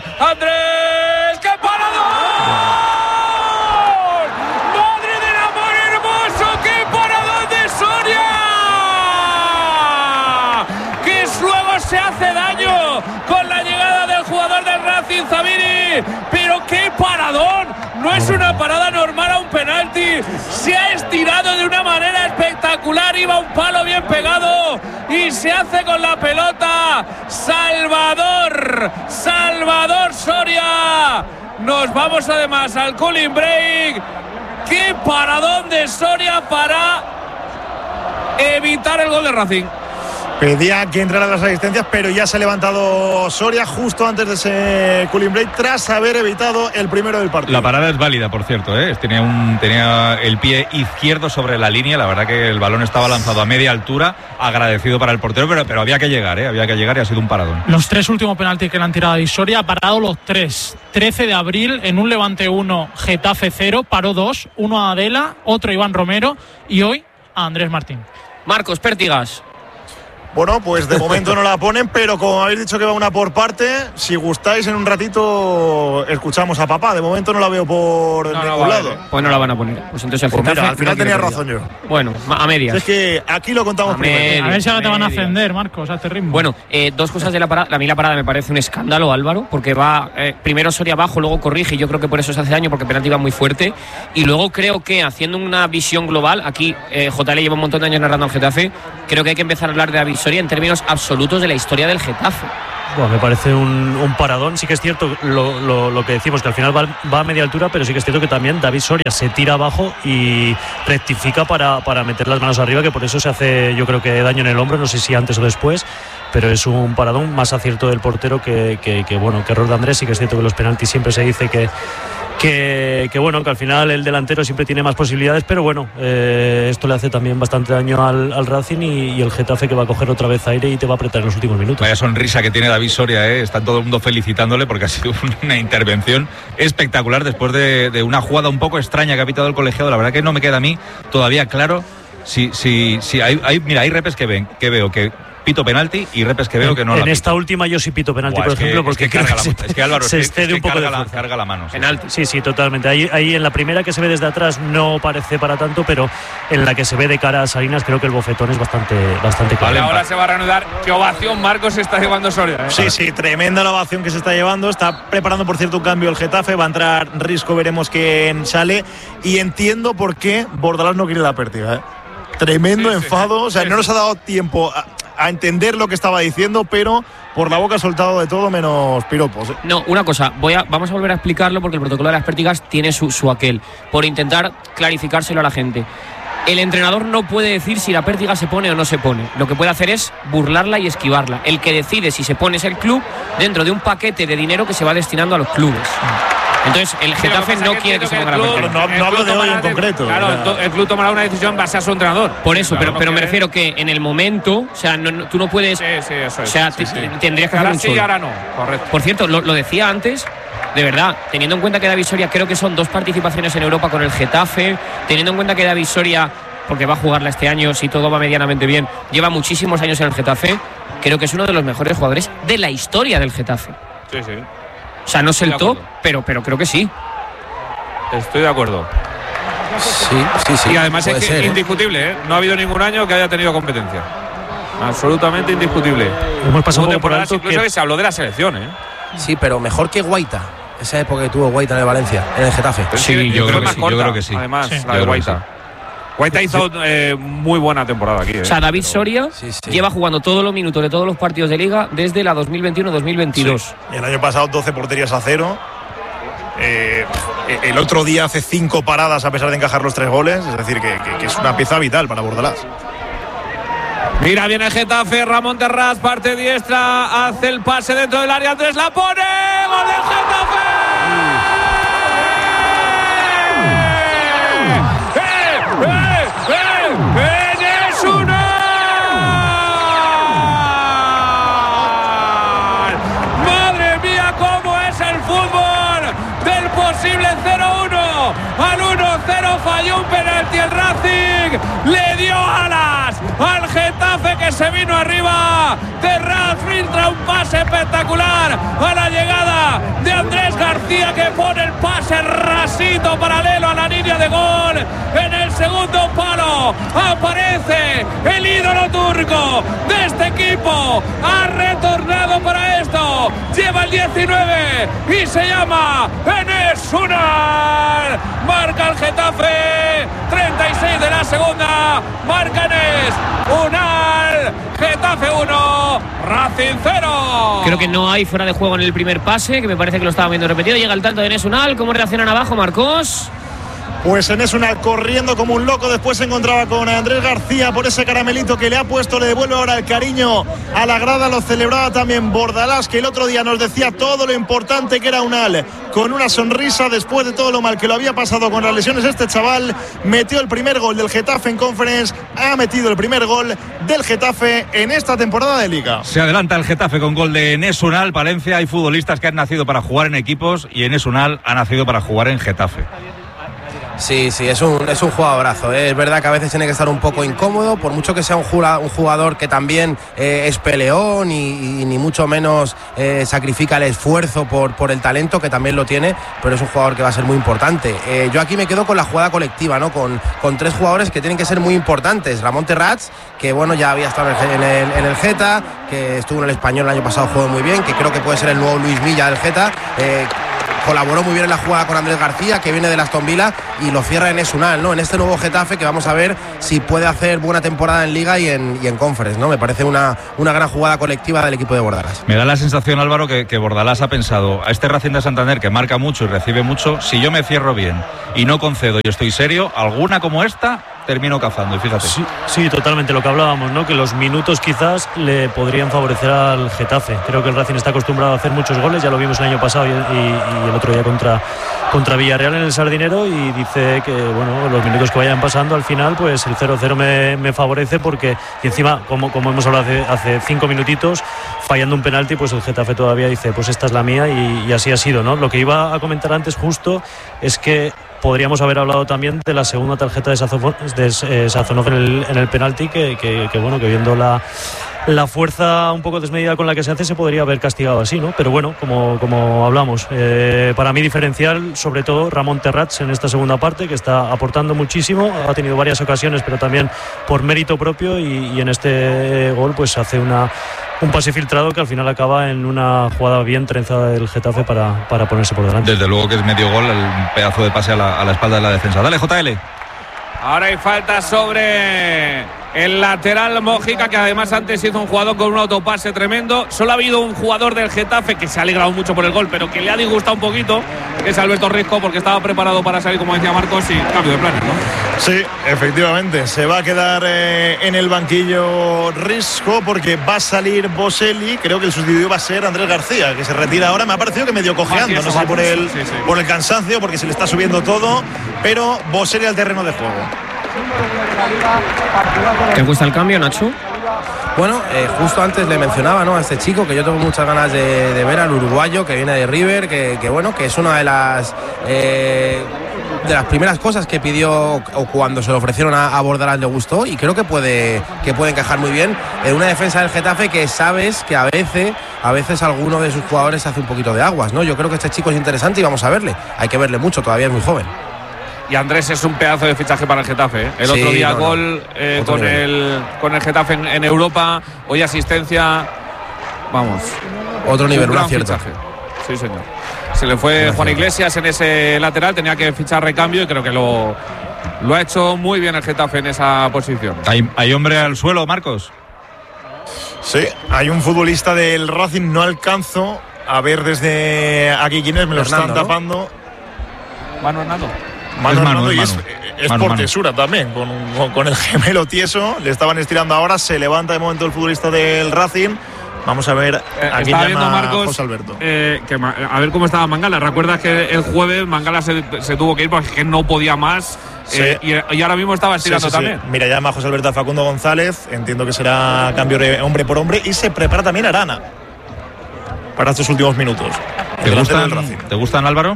Andrés, ¡qué paradón! ¡Madre del amor hermoso, qué paradón de Soria! Que luego se hace daño con la llegada del jugador del Racing, Zabiri, pero qué paradón, no es una parada normal a un penalti, se ha estirado de una manera espectacular, iba un palo bien pegado y se hace con la pelota. Salvador, Salvador Soria. Nos vamos además al cooling break. Qué paradón de Soria para evitar el gol de Racing. Pedía que entrara las asistencias, pero ya se ha levantado Soria justo antes de ese cooling break, tras haber evitado el primero del partido. La parada es válida, por cierto, ¿eh? Tenía, un, tenía el pie izquierdo sobre la línea. La verdad que el balón estaba lanzado a media altura, agradecido para el portero, pero, pero había que llegar, ¿eh? Había que llegar y ha sido un paradón. Los tres últimos penaltis que le han tirado a Soria ha parado los tres. trece de abril en un Levante uno, Getafe cero, paró dos, uno a Adela, otro a Iván Romero y hoy a Andrés Martín. Marcos Pértigas. Bueno, pues de momento no la ponen, pero como habéis dicho que va una por parte, si gustáis en un ratito escuchamos a papá. De momento no la veo por no, ningún no, lado. Vale. Pues no la van a poner. Pues entonces el pues Getafe, mira, al final no tenía quiere razón yo. Bueno, a medias. Es que aquí lo contamos a primero. Medias, a ver si ahora te van a medias. ascender, Marcos, a este ritmo. Bueno, eh, dos cosas de la parada. A mí la parada me parece un escándalo, Álvaro, porque va eh, primero Soria abajo, luego corrige, y yo creo que por eso se hace daño, porque el penalti va muy fuerte. Y luego creo que haciendo una visión global, aquí eh, J L lleva un montón de años narrando al Getafe, creo que hay que empezar a hablar de la Visoria en términos absolutos de la historia del Getafe. Bueno, me parece un, un paradón. Sí que es cierto lo, lo, lo que decimos, que al final va, va a media altura, pero sí que es cierto que también David Soria se tira abajo y rectifica para, para meter las manos arriba, que por eso se hace, yo creo que daño en el hombro, no sé si antes o después, pero es un paradón, más acierto del portero que, que, que bueno, que error de Andrés. Sí que es cierto que los penaltis siempre se dice que Que, que bueno, que al final el delantero siempre tiene más posibilidades, pero bueno, eh, esto le hace también bastante daño al, al Racing y, y el Getafe, que va a coger otra vez aire y te va a apretar en los últimos minutos. Vaya sonrisa que tiene David Soria, ¿eh? Está todo el mundo felicitándole porque ha sido una intervención espectacular después de, de una jugada un poco extraña que ha pitado el colegiado. La verdad que no me queda a mí todavía claro si, si, si hay, hay, mira, hay repes que, ven, que veo que pito penalti y repes que veo en, que no en la esta pito. última yo sí pito penalti, Buah, por es que, ejemplo, porque es que, carga la, se, es que Álvaro se es que, excede es que un poco carga, de la, fuerza. carga la mano. Sí. Penalti. Sí, sí, totalmente. Ahí, ahí en la primera que se ve desde atrás no parece para tanto, pero en la que se ve de cara a Salinas creo que el bofetón es bastante, bastante claro. Vale, ahora se va a reanudar. ¿Qué ovación Marcos se está llevando Soria? ¿eh? Sí, sí, tremenda la ovación que se está llevando. Está preparando, por cierto, un cambio el Getafe. Va a entrar Risco, veremos quién sale. Y entiendo por qué Bordalás no quiere la pérdida, ¿eh? Tremendo sí, enfado. Sí, o sea, sí, no nos ha dado tiempo a, a entender lo que estaba diciendo, pero por la boca ha soltado de todo menos piropos. No, una cosa, voy a, vamos a volver a explicarlo porque el protocolo de las pértigas tiene su, su aquel, por intentar clarificárselo a la gente. El entrenador no puede decir si la pértiga se pone o no se pone. Lo que puede hacer es burlarla y esquivarla. El que decide si se pone es el club dentro de un paquete de dinero que se va destinando a los clubes. Entonces, el Getafe no quiere que se ponga la pértiga. No, no hablo de hoy en concreto. Claro, o sea, el club tomará una decisión base a su entrenador. Por eso, claro, pero, no pero me quiere. refiero que en el momento, o sea, no, no, tú no puedes. Sí, sí, eso es. O sea, sí, te, sí. tendrías que hacer ahora un sí show. y ahora no. Correcto. Por cierto, lo, lo decía antes. De verdad, teniendo en cuenta que David Soria creo que son dos participaciones en Europa con el Getafe, teniendo en cuenta que David Soria, porque va a jugarla este año si todo va medianamente bien, lleva muchísimos años en el Getafe, creo que es uno de los mejores jugadores de la historia del Getafe. Sí, sí. O sea, no sé el Estoy de top, pero, pero creo que sí. Estoy de acuerdo. Sí, sí, sí. Y además es puede que ser, ¿eh? indiscutible, ¿eh? No ha habido ningún año que haya tenido competencia. Absolutamente indiscutible. Hemos pasado Hubo un poco por temporadas alto incluso que- que se habló de la selección, ¿eh? Sí, pero mejor que Guaita. Esa época que tuvo Guaita en el Valencia, en el Getafe. Pero Sí, es que yo creo que más sí, corta, yo creo que sí. Además, Sí. la Yo de creo que Guaita. sí. Guaita hizo eh, muy buena temporada aquí. ¿eh? O sea, David Soria Sí, sí. lleva jugando todos los minutos de todos los partidos de Liga desde la dos mil veintiuno dos mil veintidós. Sí. El año pasado doce porterías a cero. Eh, el otro día hace cinco paradas a pesar de encajar los tres goles. Es decir, que, que, que es una pieza vital para Bordalás. Mira, viene el Getafe, Ramón Terrás, parte diestra, hace el pase dentro del área, Andrés la pone, ¡gol del Getafe! ¡Eh, eh, eh! ¡Enes Unal! ¡Madre mía, cómo es el fútbol! Del posible cero uno al uno cero falló un penalti el Racing, le dio alas al Getafe que se vino arriba. Terraz filtra un pase espectacular a la llegada de Andrés García, que pone el pase rasito paralelo a la línea de gol. En el segundo palo aparece el ídolo turco de este equipo, ha retornado para esto, lleva el diecinueve y se llama Enes Unal. Marca el Getafe, treinta y seis de la segunda, marca Enes Unal. Getafe uno, Racing cero. Creo que no hay fuera de juego en el primer pase, que me parece que lo estaba viendo repetido. Llega el tanto de Enes Unal. ¿Cómo reaccionan abajo, Marcos? Pues Enes Unal corriendo como un loco. Después se encontraba con Andrés García por ese caramelito que le ha puesto. Le devuelve ahora el cariño a la grada. Lo celebraba también Bordalás, que el otro día nos decía todo lo importante que era Unal. Con una sonrisa después de todo lo mal que lo había pasado con las lesiones, este chaval metió el primer gol del Getafe en Conference. Ha metido el primer gol del Getafe en esta temporada de Liga. Se adelanta el Getafe con gol de Enes Unal. Valencia, hay futbolistas que han nacido para jugar en equipos y Enes Unal ha nacido para jugar en Getafe. Sí, sí, es un, es un jugadorazo, ¿eh? Es verdad que a veces tiene que estar un poco incómodo, por mucho que sea un jugador, un jugador que también eh, es peleón y, y ni mucho menos eh, sacrifica el esfuerzo por, por el talento, que también lo tiene, pero es un jugador que va a ser muy importante. Eh, yo aquí me quedo con la jugada colectiva, ¿no? Con, con tres jugadores que tienen que ser muy importantes. Ramón Terrats, que bueno, ya había estado en el, en el Geta, que estuvo en el Español el año pasado, jugó muy bien, que creo que puede ser el nuevo Luis Milla del Geta. Eh, colaboró muy bien en la jugada con Andrés García, que viene del Aston Villa, y lo cierra en Esunal, ¿no? En este nuevo Getafe, que vamos a ver si puede hacer buena temporada en Liga y en, y en Conference, ¿no? Me parece una, una gran jugada colectiva del equipo de Bordalás. Me da la sensación, Álvaro, que, que Bordalás ha pensado, a este Racing de Santander, que marca mucho y recibe mucho, si yo me cierro bien y no concedo y estoy serio, alguna como esta termino cazando, y fíjate. Sí, sí, totalmente, lo que hablábamos, ¿no? Que los minutos quizás le podrían favorecer al Getafe. Creo que el Racing está acostumbrado a hacer muchos goles, ya lo vimos el año pasado y, y, y el otro día contra, contra Villarreal en el Sardinero, y dice que, bueno, los minutos que vayan pasando, al final, pues el cero cero me, me favorece, porque, y encima, como, como hemos hablado hace, hace cinco minutitos, fallando un penalti, pues el Getafe todavía dice, pues esta es la mía, y, y así ha sido, ¿no? Lo que iba a comentar antes justo es que podríamos haber hablado también de la segunda tarjeta de Sazonov, de, eh, Sazonov en el, en el penalti, que, que, que bueno, que viendo la, la fuerza un poco desmedida con la que se hace, se podría haber castigado así, ¿no? Pero bueno, como, como hablamos, eh, para mí diferencial, sobre todo Ramón Terrats en esta segunda parte, que está aportando muchísimo, ha tenido varias ocasiones, pero también por mérito propio, y, y en este gol pues hace una un pase filtrado que al final acaba en una jugada bien trenzada del Getafe para, para ponerse por delante. Desde luego que es medio gol, el pedazo de pase a la, a la espalda de la defensa. Dale, J L. Ahora hay falta sobre el lateral Mójica, que además antes hizo un jugador con un autopase tremendo. Solo ha habido un jugador del Getafe que se ha alegrado mucho por el gol, pero que le ha disgustado un poquito, que es Alberto Risco, porque estaba preparado para salir, como decía Marcos, y cambio de planes, ¿no? Sí, efectivamente, se va a quedar eh, en el banquillo Risco, porque va a salir Boselli. Creo que el sustituto va a ser Andrés García, que se retira ahora. Me ha parecido que medio cojeando, no sé por el, sí, sí. por el cansancio, porque se le está subiendo todo, pero Boselli al terreno de juego. ¿Te gusta el cambio, Nacho? Bueno, eh, justo antes le mencionaba, ¿no?, a este chico, que yo tengo muchas ganas de, de ver, al uruguayo, que viene de River, que, que bueno, que es una de las eh, de las primeras cosas que pidió, o cuando se lo ofrecieron a, a Bordalás le gustó, y creo que puede que puede encajar muy bien en una defensa del Getafe, que sabes que a veces a veces alguno de sus jugadores hace un poquito de aguas, ¿no? Yo creo que este chico es interesante y vamos a verle, hay que verle mucho, todavía es muy joven. Y Andrés es un pedazo de fichaje para el Getafe, ¿eh? El sí, otro día no, gol eh, otro con, el, con el Getafe en, en Europa, hoy asistencia, vamos. Otro nivel, un acierto. Sí, señor. Se le fue Juan Iglesias en ese lateral, tenía que fichar recambio y creo que lo, lo ha hecho muy bien el Getafe en esa posición. ¿Hay, hay hombre al suelo, Marcos? Sí, hay un futbolista del Racing, no alcanzo a ver desde aquí quién es, me lo Hernando, están tapando. ¿no? Manu Hernando. Manu es Hernando, Manu, y Manu. es, es Manu, por Manu. tesura también, con, con, con el gemelo tieso, le estaban estirando ahora, se levanta de momento el futbolista del Racing. Vamos a ver eh, a quién llama Marcos, José Alberto. Eh, que, a ver cómo estaba Mangala. ¿Recuerdas que el jueves Mangala se, se tuvo que ir porque no podía más? Sí. Eh, y, y ahora mismo estaba estirando sí, sí, también. Sí. Mira, llama a José Alberto a Facundo González, entiendo que será cambio de hombre por hombre, y se prepara también Arana para estos últimos minutos. ¿Te gustan, ¿Te gustan, Álvaro?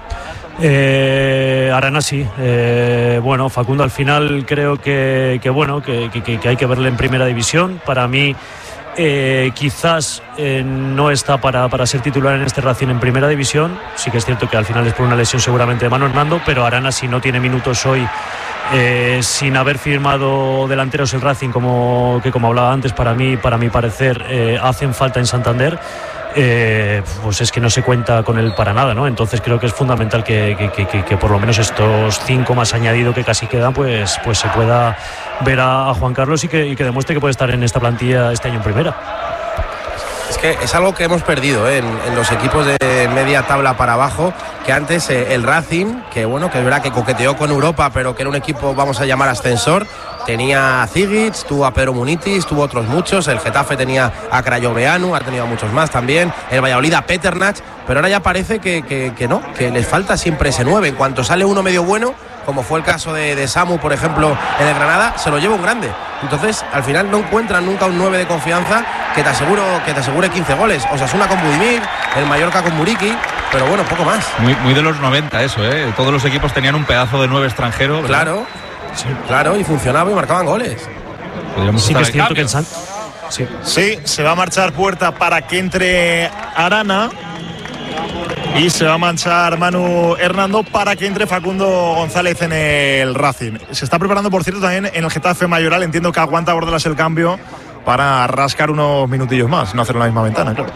Eh, Arana sí, eh, bueno, Facundo al final creo que, que bueno que, que, que hay que verle en primera división. Para mí eh, quizás eh, no está para, para ser titular en este Racing en primera división. Sí que es cierto que al final es por una lesión seguramente de Manu Hernando, pero Arana, si no tiene minutos hoy, eh, sin haber firmado delanteros el Racing, como que como hablaba antes, para mí, para mi parecer eh, hacen falta en Santander. Eh, pues es que no se cuenta con él para nada, ¿no? Entonces creo que es fundamental que, que, que, que por lo menos estos cinco más añadido que casi quedan, pues, pues se pueda ver a, a Juan Carlos y que, y que demuestre que puede estar en esta plantilla este año en primera. Es que es algo que hemos perdido ¿eh? en, en los equipos de media tabla para abajo, que antes eh, el Racing, que bueno, que es verdad que coqueteó con Europa, pero que era un equipo, vamos a llamar, ascensor, tenía a Zigic, tuvo a Pedro Munitis, tuvo otros muchos, el Getafe tenía a Crayoveanu, ha tenido a muchos más también, el Valladolid a Peternach, pero ahora ya parece que, que, que no, que les falta siempre ese nueve, en cuanto sale uno medio bueno, como fue el caso de, de Samu, por ejemplo, en el Granada, se lo lleva un grande. Entonces, al final no encuentran nunca un nueve de confianza que te aseguro que te asegure quince goles. Osasuna con Budimir, el Mallorca con Muriqui, pero bueno, poco más. Muy, muy de los noventa eso, ¿eh? Todos los equipos tenían un pedazo de nueve extranjero, ¿verdad? Claro, sí. Claro, y funcionaba y marcaban goles. Podríamos sí que es cierto que el San... sí. sí, se va a marchar Puerta para que entre Arana y se va a marchar Manu Hernando para que entre Facundo González en el Racing. Se está preparando, por cierto, también en el Getafe Mayoral. Entiendo que aguanta Bordalas el cambio para rascar unos minutillos más, no hacer la misma ventana, claro.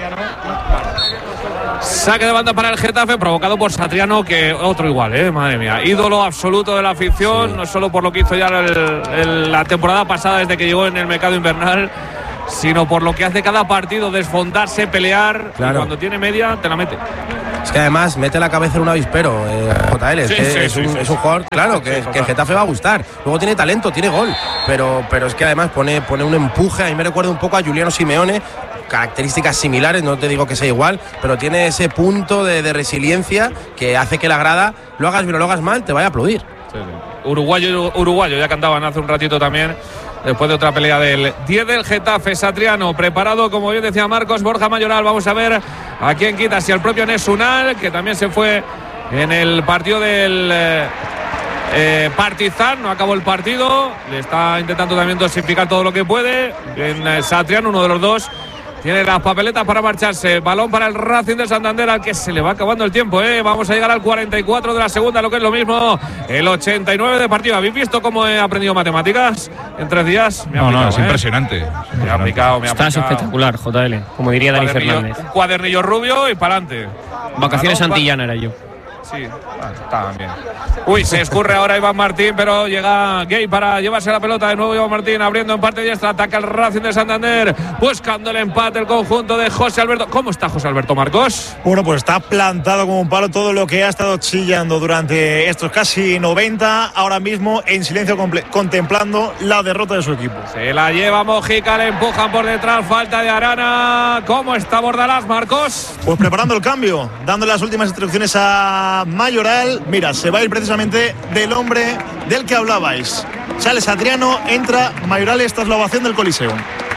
Saque de banda para el Getafe, provocado por Satriano, que otro igual, ¿eh? Madre mía. Ídolo absoluto de la afición, sí. No solo por lo que hizo ya el, el, la temporada pasada desde que llegó en el mercado invernal, sino por lo que hace cada partido, desfondarse, pelear, claro. Y cuando tiene media, te la mete. Es que además mete la cabeza en un avispero, eh, J L. Es, sí, que sí, es, sí, un, sí, es un jugador, claro, que, sí, que Getafe va a gustar. Luego tiene talento, tiene gol, pero, pero es que además pone, pone un empuje. A mí me recuerda un poco a Juliano Simeone, características similares, no te digo que sea igual, pero tiene ese punto de, de resiliencia que hace que la grada, lo hagas bien o lo hagas mal, te vaya a aplaudir. Sí, sí. Uruguayo, uruguayo, ya cantaban hace un ratito también. Después de otra pelea del diez del Getafe, Satriano preparado, como bien decía Marcos, Borja Mayoral. Vamos a ver a quién quita, si al propio Nesunal, que también se fue en el partido del eh, eh, Partizan, no acabó el partido, le está intentando también dosificar todo lo que puede. En eh, Satriano, uno de los dos, tiene las papeletas para marcharse. Balón para el Racing de Santander, al que se le va acabando el tiempo, ¿eh? Vamos a llegar al cuarenta y cuatro de la segunda, lo que es lo mismo, el ochenta y nueve de partido. ¿Habéis visto cómo he aprendido matemáticas en tres días? Me ha no, aplicado, no, es ¿eh? impresionante. Me ha aplicado, me ha aplicado. Estás espectacular, J L, como diría Dani Fernández. Un cuadernillo rubio y para adelante. Vacaciones Santillana era yo. Sí, está bien. Uy, se escurre ahora Iván Martín, pero llega Gay para llevarse la pelota de nuevo. Iván Martín abriendo en parte diestra, ataca el Racing de Santander, buscando el empate el conjunto de José Alberto. ¿Cómo está José Alberto, Marcos? Bueno, pues está plantado como un palo, todo lo que ha estado chillando durante estos casi noventa, ahora mismo en silencio contemplando la derrota de su equipo. Se la lleva Mojica, le empujan por detrás, falta de Arana. ¿Cómo está Bordalás, Marcos? Pues preparando el cambio, dando las últimas instrucciones a Mayoral. Mira, se va a ir precisamente del hombre del que hablabais. Sale Satriano, entra Mayoral. Esta es la ovación del Coliseum.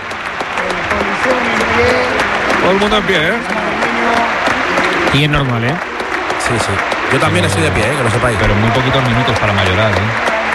Todo el mundo en pie, ¿eh? Y es normal, ¿eh? Sí, sí. Yo también estoy de pie, ¿eh? Que lo sepáis. Pero muy poquitos minutos para Mayoral, ¿eh?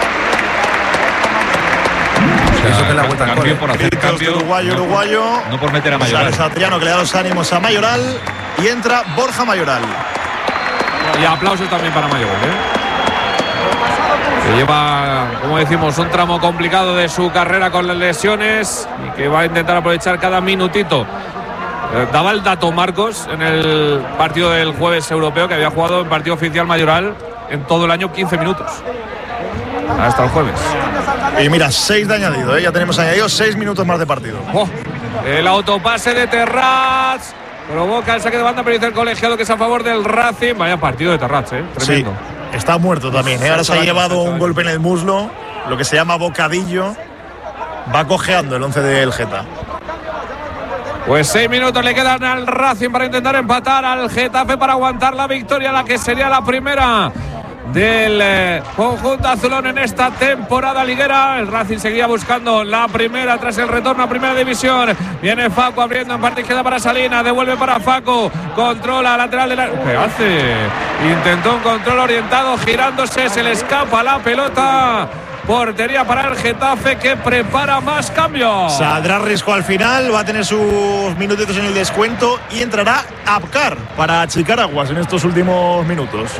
O sea, eso que es la vuelta al cambio por hacer cambio, uruguayo, no, uruguayo. No por meter a Mayoral. Sale Satriano, que le da los ánimos a Mayoral, y entra Borja Mayoral. Y aplausos también para Mayoral, ¿eh? Que lleva, como decimos, un tramo complicado de su carrera con las lesiones y que va a intentar aprovechar cada minutito. Eh, daba el dato Marcos en el partido del jueves europeo, que había jugado en partido oficial Mayoral en todo el año quince minutos. Hasta el jueves. Y mira, seis de añadido, ¿eh? Ya tenemos añadido seis minutos más de partido. Oh, el autopase de Terrats provoca el saque de banda, pero dice el colegiado que es a favor del Racing. Vaya partido de Terrats, ¿eh? Tremendo. Sí, está muerto también, ¿eh? Ahora se ha llevado un golpe en el muslo, lo que se llama bocadillo. Va cojeando el once del Geta. Pues seis minutos le quedan al Racing para intentar empatar al Getafe, para aguantar la victoria, la que sería la primera del eh, conjunto azulón en esta temporada liguera. El Racing seguía buscando la primera tras el retorno a primera división. Viene Facu abriendo en parte izquierda para Salinas, devuelve para Facu, controla lateral de la... ¿Qué hace? Intentó un control orientado, girándose, se le escapa la pelota. Portería para el Getafe, que prepara más cambios. Saldrá Risco al final, va a tener sus minutitos en el descuento y entrará Abkar para achicar aguas en estos últimos minutos.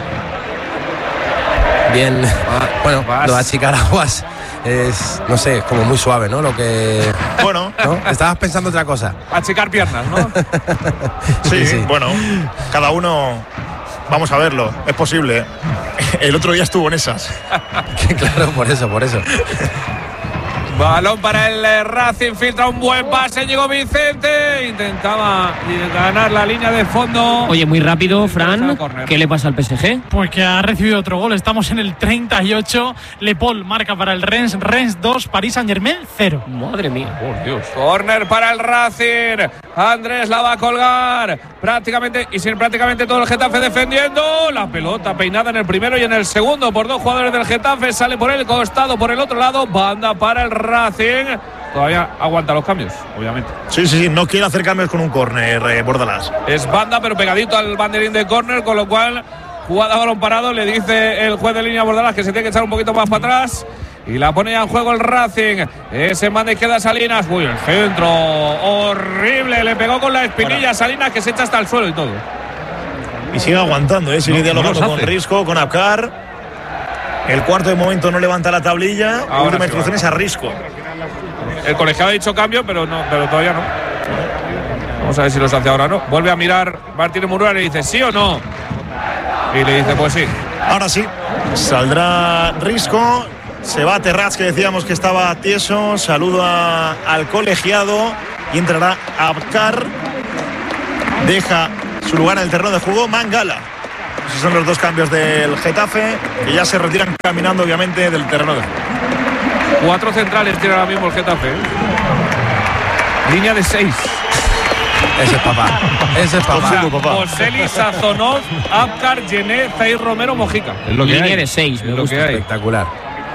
Bien, bueno, lo de achicar aguas es, no sé, como muy suave, ¿no? Lo que... Bueno. ¿no? Estabas pensando otra cosa. Achicar piernas, ¿no? sí, sí, bueno, cada uno... Vamos a verlo, es posible. El otro día estuvo en esas. Claro, por eso, por eso. Balón para el Racing, filtra un buen pase, llegó Vicente, intentaba ganar la línea de fondo. Oye, muy rápido, Fran, ¿qué le pasa al P S G? Pues que ha recibido otro gol, estamos en el treinta y ocho, Le Paul marca para el Rennes, Rennes dos, Paris Saint-Germain cero. Madre mía, por Dios. Corner para el Racing, Andrés la va a colgar, prácticamente, y sin prácticamente todo el Getafe defendiendo, la pelota peinada en el primero y en el segundo por dos jugadores del Getafe, sale por el costado, por el otro lado, banda para el Racing. Racing. Todavía aguanta los cambios, obviamente. Sí, sí, sí, no quiere hacer cambios con un córner, eh, Bordalás. Es banda, pero pegadito al banderín de córner, con lo cual, jugada a balón parado, le dice el juez de línea a Bordalás que se tiene que echar un poquito más para atrás. Y la pone ya en juego el Racing. Ese en banda izquierda Salinas. Uy, el centro horrible. Le pegó con la espinilla bueno. Salinas, que se echa hasta el suelo y todo. Y sigue aguantando, ¿eh? sigue no, dialogando no con Risco, con Apcar. El cuarto de momento no levanta la tablilla. Ahora última instrucción es a Risco. El colegiado ha dicho cambio, pero no, pero todavía no. Vamos a ver si los hace ahora o no. Vuelve a mirar Martínez Muruera y le dice ¿sí o no? Y le dice pues sí. Ahora sí. Saldrá Risco. Se va Terrats, que decíamos que estaba tieso. Saluda al colegiado. Y entrará Apcar. Deja su lugar en el terreno de juego Mangala. Esos son los dos cambios del Getafe, que ya se retiran caminando, obviamente, del terreno de juego. Cuatro centrales tiene ahora mismo el Getafe. Línea de seis. Ese es papá. Ese es papá. Joseli, Sazonov, Apcar, Gené, Zair Romero, Mojica. Es lo que Línea hay. de seis. Es lo que hay. Espectacular.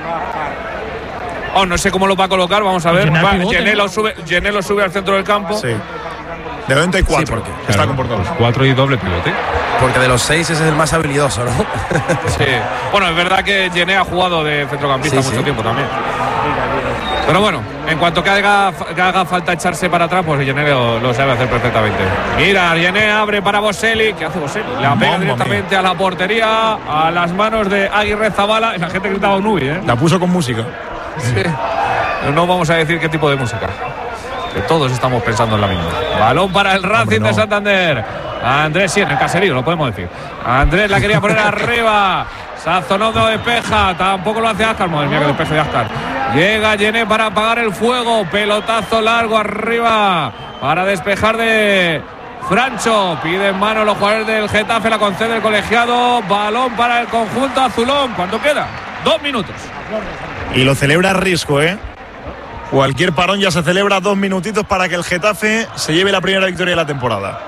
Oh, no sé cómo lo va a colocar, vamos a ver. Gené lo sube, Gené lo sube al centro del campo. Sí. De noventa y cuatro, sí, porque claro, está comportado. Cuatro y doble pivote. Porque de los seis ese es el más habilidoso, ¿no? Sí. Bueno, es verdad que Gené ha jugado de centrocampista sí, mucho sí. tiempo también. Pero bueno, en cuanto que haga, que haga falta echarse para atrás, pues Gené lo, lo sabe hacer perfectamente. Mira, Gené abre para Boselli. ¿Qué hace Boselli? La pega Mamma directamente mía. a la portería, a las manos de Aguirre Zabala. Y la gente gritaba un ubi, ¿eh? La puso con música. Sí. No vamos a decir qué tipo de música. Que todos estamos pensando en la misma. Balón para el Racing Hombre, no. de Santander. Andrés, sí, en el caserío, lo podemos decir. Andrés la quería poner arriba. Sazonov no despeja. Tampoco lo hace Ascar. Madre mía, que despeje de Ascar. Llega Gené para apagar el fuego. Pelotazo largo arriba para despejar de Francho. Pide en mano los jugadores del Getafe. La concede el colegiado. Balón para el conjunto azulón. ¿Cuánto queda? Dos minutos. Y lo celebra Risco, ¿eh? Cualquier parón ya se celebra dos minutitos para que el Getafe se lleve la primera victoria de la temporada.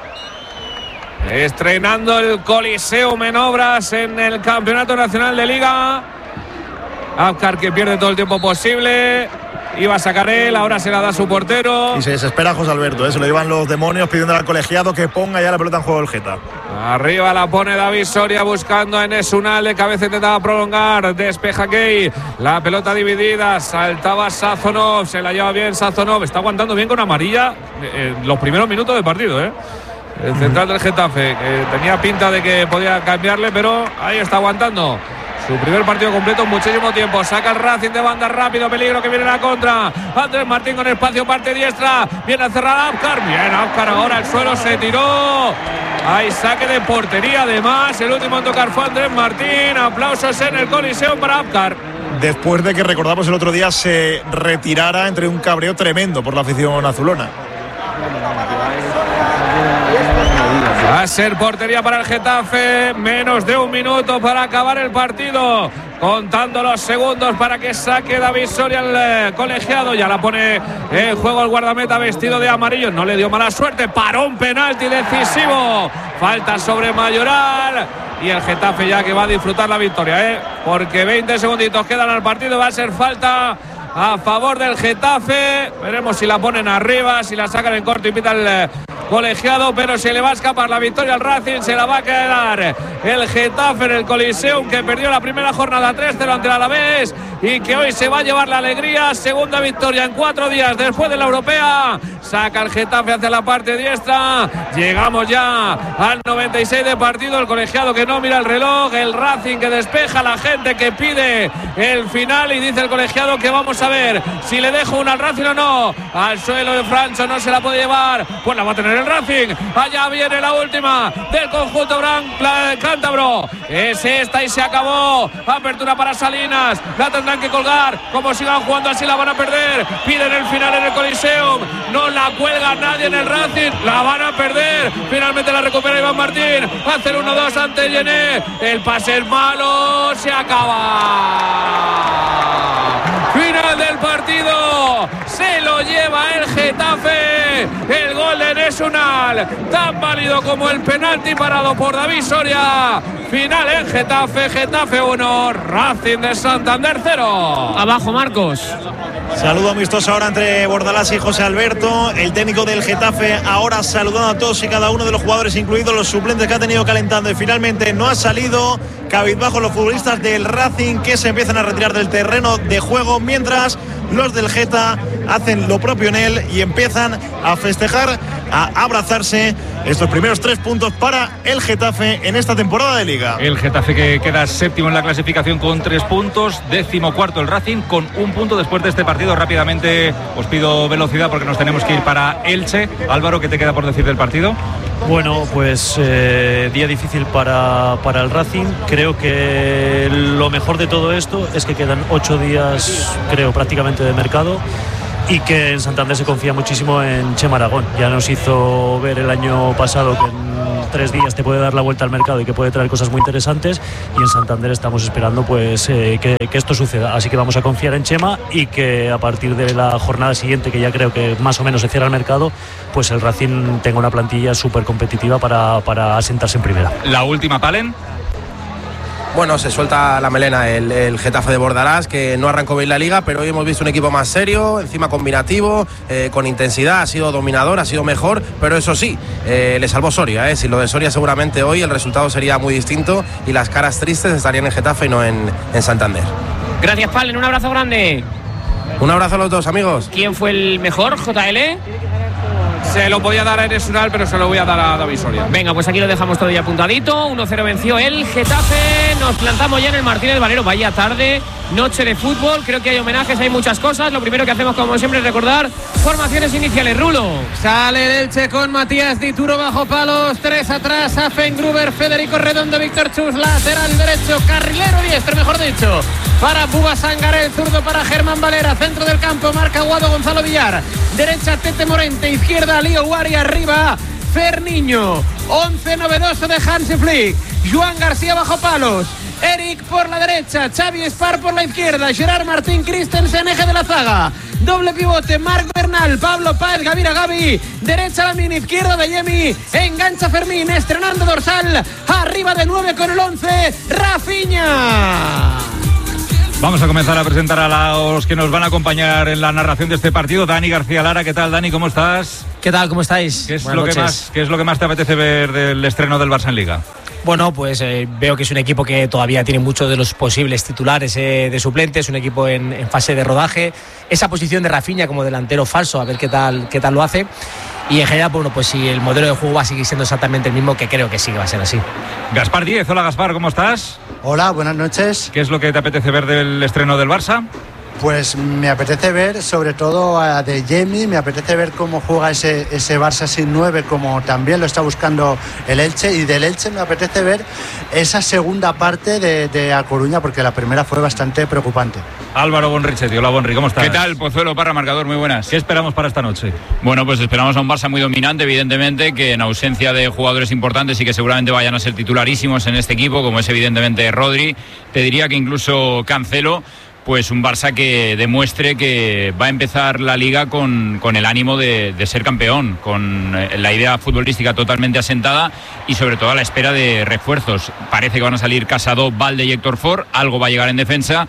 Estrenando el Coliseum en obras en el Campeonato Nacional de Liga. Apcar, que pierde todo el tiempo posible. Iba a sacar él, ahora se la da su portero. Y se desespera José Alberto, ¿eh? Se lo llevan los demonios pidiendo al colegiado que ponga ya la pelota en juego el Geta. Arriba la pone David Soria buscando a Enes Unal, de cabeza intentaba prolongar, despeja Key, la pelota dividida, saltaba Sazonov, se la lleva bien Sazonov, está aguantando bien con amarilla en los primeros minutos del partido, ¿eh? El central del Getafe, que tenía pinta de que podía cambiarle, pero ahí está aguantando. Su primer partido completo en muchísimo tiempo. Saca el Racing de banda rápido. Peligro que viene la contra. Andrés Martín con espacio, parte diestra. Viene a cerrar Apcar. Bien, Apcar ahora el suelo se tiró. Hay saque de portería además. El último en tocar fue Andrés Martín. Aplausos en el Coliseo para Apcar. Después de que recordamos el otro día se retirara entre un cabreo tremendo por la afición azulona. Va a ser portería para el Getafe. Menos de un minuto para acabar el partido. Contando los segundos para que saque David Soria el eh, colegiado. Ya la pone en juego el guardameta vestido de amarillo. No le dio mala suerte. Paró un penalti decisivo. Falta sobre Mayoral. Y el Getafe ya que va a disfrutar la victoria, ¿eh? Porque veinte segunditos quedan al partido. Va a ser falta a favor del Getafe. Veremos si la ponen arriba, si la sacan en corto y pita el eh, colegiado, pero se le va a escapar la victoria al Racing. Se la va a quedar el Getafe en el Coliseum, que perdió la primera jornada tres cero ante el Alavés y que hoy se va a llevar la alegría. Segunda victoria en cuatro días después de la europea. Saca el Getafe hacia la parte diestra. Llegamos ya al noventa y seis de partido. El colegiado que no mira el reloj, el Racing que despeja, la gente que pide el final, y dice el colegiado que vamos a ver si le dejo una al Racing o no. Al suelo de Francho, no se la puede llevar, pues la va a tener el Racing. Allá viene la última del conjunto blanco cántabro. Es esta y se acabó. Apertura para Salinas, la tendrán que colgar. Como sigan jugando así la van a perder. Piden el final en el Coliseum, no la cuelga nadie en el Racing, la van a perder. Finalmente la recupera Iván Martín. Hace el uno dos ante Gené. El pase es malo, se acaba. Final del partido, se lo lleva el Getafe. El gol de Enes Unal final, tan válido como el penalti parado por David Soria. Final en Getafe, Getafe uno, Racing de Santander cero. Abajo, Marcos. Saludo amistoso ahora entre Bordalás y José Alberto. El técnico del Getafe ahora saludando a todos y cada uno de los jugadores, incluidos los suplentes que ha tenido calentando, y finalmente no ha salido. Cabizbajo los futbolistas del Racing, que se empiezan a retirar del terreno de juego, mientras los del Geta hacen lo propio en él y empiezan a festejar, a abrazarse estos primeros tres puntos para el Getafe en esta temporada de Liga. El Getafe que queda séptimo en la clasificación con tres puntos, décimo cuarto el Racing con un punto después de este partido. Rápidamente os pido velocidad porque nos tenemos que ir para Elche. Álvaro, ¿qué te queda por decir del partido? Bueno, pues eh, día difícil para, para el Racing. Creo que lo mejor de todo esto es que quedan ocho días, creo, prácticamente de mercado, y que en Santander se confía muchísimo en Chema Aragón. Ya nos hizo ver el año pasado que en tres días te puede dar la vuelta al mercado y que puede traer cosas muy interesantes, y en Santander estamos esperando pues eh, que, que esto suceda. Así que vamos a confiar en Chema y que a partir de la jornada siguiente, que ya creo que más o menos se cierra el mercado, pues el Racing tenga una plantilla súper competitiva para, para asentarse en primera. La última, Palen. Bueno, se suelta la melena el, el Getafe de Bordalás, que no arrancó bien la Liga, pero hoy hemos visto un equipo más serio, encima combinativo, eh, con intensidad, ha sido dominador, ha sido mejor, pero eso sí, eh, le salvó Soria. Eh. Sin lo de Soria seguramente hoy el resultado sería muy distinto y las caras tristes estarían en Getafe y no en, en Santander. Gracias, Palen, un abrazo grande. Un abrazo a los dos, amigos. ¿Quién fue el mejor, J L? Se lo podía dar a Enes Unal, pero se lo voy a dar a David Soria. Venga, pues aquí lo dejamos todo ya apuntadito. uno cero venció el Getafe. Nos plantamos ya en el Martínez Valero. Vaya tarde, noche de fútbol. Creo que hay homenajes, hay muchas cosas. Lo primero que hacemos, como siempre, es recordar formaciones iniciales. Rulo. Sale el Elche con Matías Dituro bajo palos. Tres atrás, Affengruber, Federico Redondo, Víctor Chus, lateral derecho, carrilero diestro, mejor dicho, para Buba Sangaré, zurdo para Germán Valera, centro del campo, marca Guado Gonzalo Villar, derecha Tete Morente, izquierda Lío Guari, arriba Ferniño, once novedoso de Hansi Flick, Joan García bajo palos, Eric por la derecha, Xavi Espar por la izquierda, Gerard Martín Christensen, eje de la zaga, doble pivote, Marc Bernal, Pablo Páez, Gavira Gavi, derecha la mini, izquierda de Yemi, engancha Fermín, estrenando dorsal, arriba de nueve con el once, Rafinha. Vamos a comenzar a presentar a los que nos van a acompañar en la narración de este partido. Dani García Lara, ¿qué tal, Dani? ¿Cómo estás? ¿Qué tal? ¿Cómo estáis? ¿Qué es, lo que, más, ¿qué es lo que más te apetece ver del estreno del Barça en Liga? Bueno, pues eh, veo que es un equipo que todavía tiene muchos de los posibles titulares eh, de suplentes, un equipo en, en fase de rodaje. Esa posición de Rafinha como delantero falso, a ver qué tal, qué tal lo hace. Y en general, bueno, pues si el modelo de juego va a seguir siendo exactamente el mismo, que creo que sí que va a ser así. Gaspar Díez, hola Gaspar, ¿cómo estás? Hola, buenas noches. ¿Qué es lo que te apetece ver del estreno del Barça? Pues me apetece ver sobre todo a De Jemi, me apetece ver cómo juega ese, ese Barça sin nueve, como también lo está buscando el Elche, y del Elche me apetece ver esa segunda parte de, de A Coruña, porque la primera fue bastante preocupante. Álvaro Bonrichetti, hola Bonri, ¿cómo estás? ¿Qué tal? Pozuelo, Parra, marcador, muy buenas. ¿Qué esperamos para esta noche? Bueno, pues esperamos a un Barça muy dominante, evidentemente, que en ausencia de jugadores importantes y que seguramente vayan a ser titularísimos en este equipo, como es evidentemente Rodri, te diría que incluso Cancelo, pues un Barça que demuestre que va a empezar la Liga con, con el ánimo de, de ser campeón, con la idea futbolística totalmente asentada y sobre todo a la espera de refuerzos. Parece que van a salir Casado, Valde y Héctor Ford, algo va a llegar en defensa.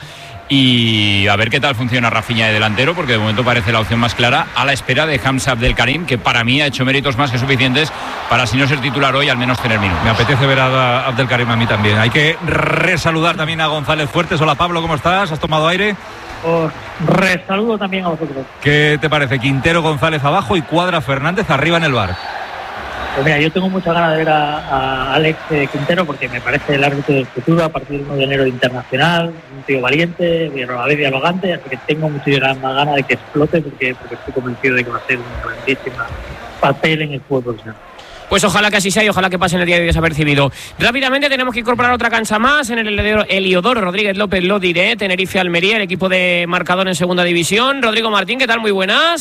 Y a ver qué tal funciona Rafinha de delantero, porque de momento parece la opción más clara, a la espera de Hamza Abdelkarim, que para mí ha hecho méritos más que suficientes para, si no ser titular hoy, al menos tener minutos. Me apetece ver a Abdelkarim a mí también. Hay que resaludar también a González Fuertes. Hola Pablo, ¿cómo estás? ¿Has tomado aire? Os resaludo también a vosotros. ¿Qué te parece? Quintero, González abajo y Cuadra Fernández arriba en el bar. Pues mira, yo tengo muchas ganas de ver a, a Alex Quintero, porque me parece el árbitro del futuro a partir del uno de enero internacional, un tío valiente, a la vez dialogante, así que tengo muchísimas ganas de que explote, porque, porque estoy convencido de que va a ser un grandísimo papel en el fútbol profesional. Pues ojalá que así sea y ojalá que pase en el día de hoy desapercibido. Rápidamente tenemos que incorporar otra cancha más en el Heliodoro Rodríguez López Lo diré, Tenerife Almería, el equipo de marcador en segunda división. Rodrigo Martín, ¿qué tal? Muy buenas.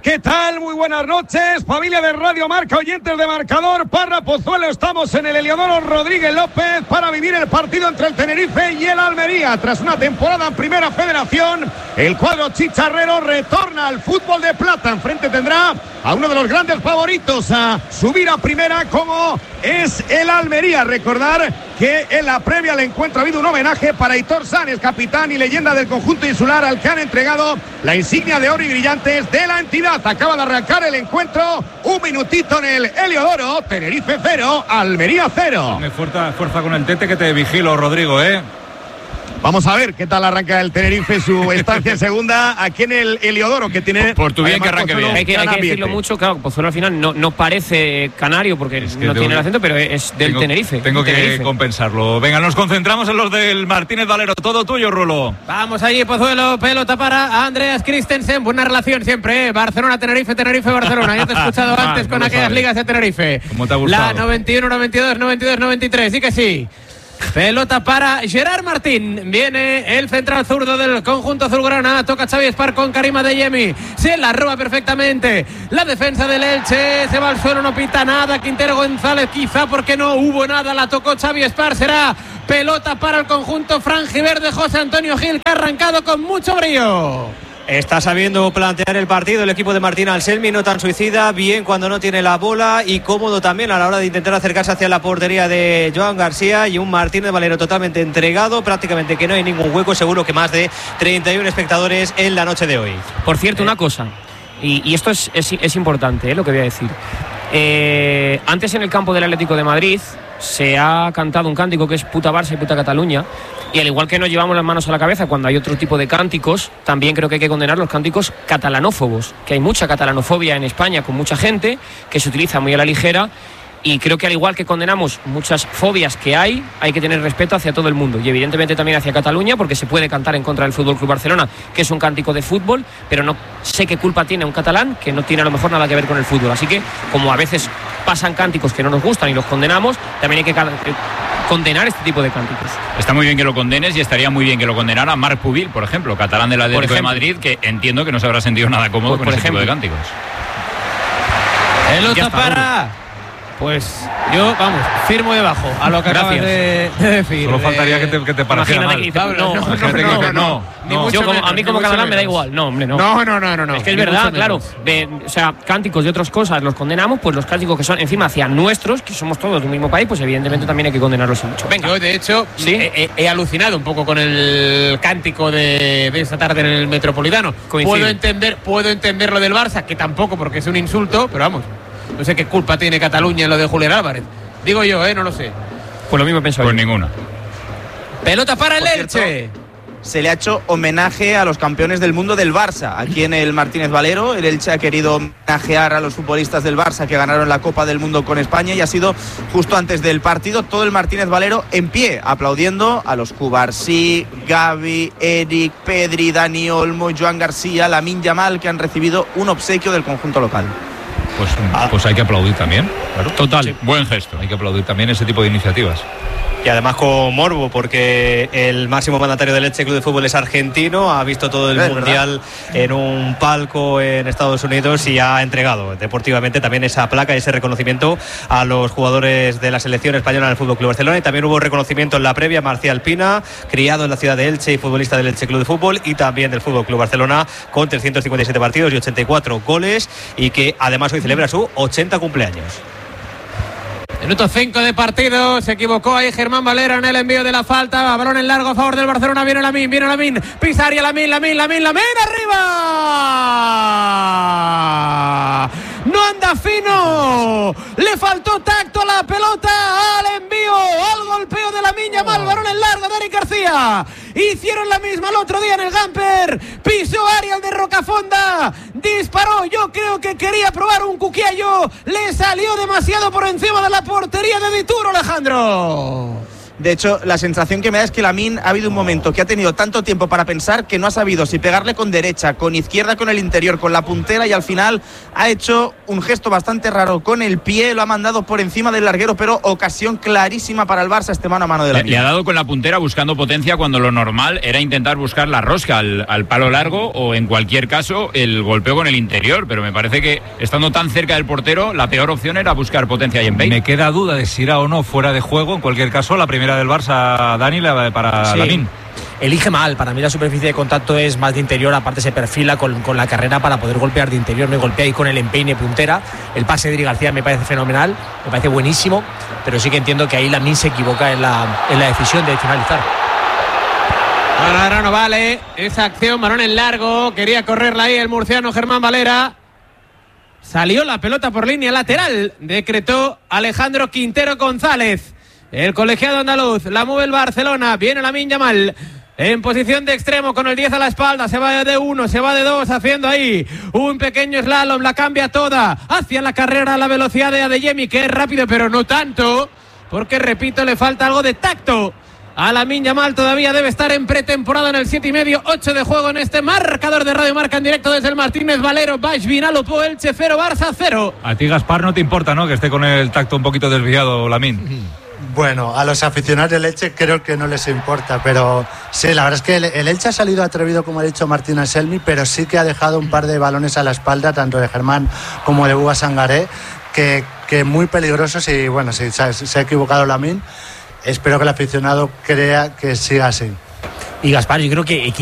¿Qué tal? Muy buenas noches, familia de Radio Marca, oyentes de Marcador, Parra, Pozuelo. Estamos en el Heliodoro Rodríguez López para vivir el partido entre el Tenerife y el Almería. Tras una temporada en Primera Federación, el cuadro chicharrero retorna al fútbol de plata. Enfrente tendrá a uno de los grandes favoritos a subir a Primera, como es el Almería. Recordar que en la previa al encuentro ha habido un homenaje para Hitor Sánchez, capitán y leyenda del conjunto insular, al que han entregado la insignia de oro y brillantes de la entidad. Acaba de arrancar el encuentro, un minutito en el Heliodoro. Tenerife cero, Almería cero. Me fuerza, fuerza con el tete que te vigilo, Rodrigo, ¿eh? Vamos a ver qué tal arranca el Tenerife su estancia en segunda aquí en el Heliodoro, que tiene... Por tu bien, que arranque bien. Hay que, hay que decirlo mucho, claro, Pozuelo al final no, no parece canario porque no tengo, tiene el acento, pero es del tengo, Tenerife. Tengo que Tenerife. compensarlo. Venga, nos concentramos en los del Martínez Valero. Todo tuyo, Rulo. Vamos allí, Pozuelo, pelota para Andreas Christensen. Buena relación siempre, ¿eh? Barcelona-Tenerife, Tenerife-Barcelona. Ya te he escuchado ah, antes no con aquellas sabes. ligas de Tenerife. ¿Cómo te ha gustado? La noventa y uno, noventa y dos, noventa y dos, noventa y tres, sí que sí. Pelota para Gerard Martín. Viene el central zurdo del conjunto azulgrana. Toca Xavi Espar con Karim Adeyemi. Se la roba perfectamente la defensa del Elche. Se va al suelo, no pita nada. Quintero González quizá porque no hubo nada. La tocó Xavi Espar. Será pelota para el conjunto franjiverde. José Antonio Gil, que ha arrancado con mucho brío. Está sabiendo plantear el partido el equipo de Martín Anselmi, no tan suicida, bien cuando no tiene la bola y cómodo también a la hora de intentar acercarse hacia la portería de Joan García, y un Martínez Valero totalmente entregado, prácticamente que no hay ningún hueco, seguro que más de treinta y uno espectadores en la noche de hoy. Por cierto, una cosa, y, y esto es, es, es importante, ¿eh? Lo que voy a decir. Eh, antes en el campo del Atlético de Madrid se ha cantado un cántico que es puta Barça y puta Cataluña, y al igual que nos llevamos las manos a la cabeza cuando hay otro tipo de cánticos, también creo que hay que condenar los cánticos catalanófobos, que hay mucha catalanofobia en España con mucha gente que se utiliza muy a la ligera. Y creo que al igual que condenamos muchas fobias que hay, hay que tener respeto hacia todo el mundo y evidentemente también hacia Cataluña, porque se puede cantar en contra del F C Barcelona, que es un cántico de fútbol, pero no sé qué culpa tiene un catalán que no tiene a lo mejor nada que ver con el fútbol. Así que, como a veces pasan cánticos que no nos gustan y los condenamos, también hay que condenar este tipo de cánticos. Está muy bien que lo condenes, y estaría muy bien que lo condenara Marc Pubil, por ejemplo, catalán del Atlético de Madrid, que entiendo que no se habrá sentido nada cómodo por, con por ese ejemplo. tipo de cánticos. Pelota para... Pues yo, vamos, firmo debajo a lo que acabas de, de decir. Solo faltaría que te, que te pareciera mal. Que dice, no, no, no, no, no, no. Yo como, a mí como catalán me da igual. No, hombre, no. No, no, no, no, no. Es que es verdad, claro. De, o sea, cánticos de otras cosas los condenamos, pues los cánticos que son encima hacia nuestros, que somos todos de un mismo país, pues evidentemente también hay que condenarlos mucho. Venga. Yo, de hecho, ¿sí? he, he alucinado un poco con el cántico de, de esta tarde en el Metropolitano. Coincido. Puedo entender, puedo entender lo del Barça, que tampoco porque es un insulto, pero vamos. No sé qué culpa tiene Cataluña en lo de Julián Álvarez. Digo yo, ¿eh? No lo sé. Pues lo mismo pensaba. Pues ninguna. Pelota para el Elche. Se le ha hecho homenaje a los campeones del mundo del Barça. Aquí en el Martínez Valero, el Elche ha querido homenajear a los futbolistas del Barça que ganaron la Copa del Mundo con España, y ha sido justo antes del partido todo el Martínez Valero en pie, aplaudiendo a los Cubarsí, Gavi, Eric, Pedri, Dani Olmo, Joan García, Lamine Yamal, que han recibido un obsequio del conjunto local. Pues, pues hay que aplaudir también, claro. Total, sí. Buen gesto. Hay que aplaudir también ese tipo de iniciativas. Y además con morbo, porque el máximo mandatario del Elche Club de Fútbol es argentino, ha visto todo el es mundial verdad. en un palco en Estados Unidos y ha entregado deportivamente también esa placa, ese reconocimiento a los jugadores de la selección española del F C Barcelona. Y también hubo reconocimiento en la previa a Marcial Pina, criado en la ciudad de Elche y futbolista del Elche Club de Fútbol, y también del F C Barcelona, con trescientos cincuenta y siete partidos y ochenta y cuatro goles, y que además hoy celebra su ochenta cumpleaños. Minuto cinco de partido. Se equivocó ahí Germán Valera en el envío de la falta. Balón en largo a favor del Barcelona. Viene Lamine, viene Lamine. Pisaria, Lamine, Lamine, Lamine, Lamine. ¡Arriba! No anda fino. Le faltó tacto a la pelota, al envío, al golpeo de Lamine Yamal. Balón en largo de Eric García. Hicieron la misma el otro día en el Gamper. Pisó área de Rocafonda. Disparó. Yo creo que quería probar un cuquiallo. Le salió demasiado por encima de la portería de Dituro, Alejandro. De hecho, la sensación que me da es que Lamine ha habido un momento que ha tenido tanto tiempo para pensar que no ha sabido si pegarle con derecha, con izquierda, con el interior, con la puntera, y al final ha hecho un gesto bastante raro con el pie, lo ha mandado por encima del larguero, pero ocasión clarísima para el Barça, este mano a mano de Lamine. Le ha dado con la puntera buscando potencia cuando lo normal era intentar buscar la rosca al, al palo largo o en cualquier caso el golpeo con el interior, pero me parece que estando tan cerca del portero la peor opción era buscar potencia y empeine. Me queda duda de si era o no fuera de juego. En cualquier caso, la primera del Barça, Dani, la, para sí. Lamine. Elige mal, para mí la superficie de contacto es más de interior, aparte se perfila con, con la carrera para poder golpear de interior, me golpea ahí con el empeine puntera. El pase de Dri García me parece fenomenal, me parece buenísimo, pero sí que entiendo que ahí Lamine se equivoca en la, en la decisión de finalizar. Ahora, ahora no vale esa acción, balón en largo, quería correrla ahí el murciano Germán Valera. Salió la pelota por línea lateral, decretó Alejandro Quintero González. El colegiado andaluz, la mueve el Barcelona, viene Lamine Yamal en posición de extremo con el diez a la espalda, se va de uno, se va de dos, haciendo ahí un pequeño slalom, la cambia toda hacia la carrera, la velocidad de Adeyemi, que es rápido pero no tanto, porque repito, le falta algo de tacto a Lamine Yamal, todavía debe estar en pretemporada en el siete y medio, ocho de juego en este marcador de Radio Marca en directo desde el Martínez Valero. Baix Vinalopó, Elche cero, Barça cero. A ti, Gaspar, no te importa, ¿no?, que esté con el tacto un poquito desviado Lamine. Bueno, a los aficionados del Elche creo que no les importa, pero sí, la verdad es que el, el Elche ha salido atrevido, como ha dicho Martín Anselmi, pero sí que ha dejado un par de balones a la espalda, tanto de Germán como de Buba Sangaré, que, que muy peligrosos, y bueno, si se, se ha equivocado Lamine, espero que el aficionado crea que siga así. Y Gaspar, yo creo que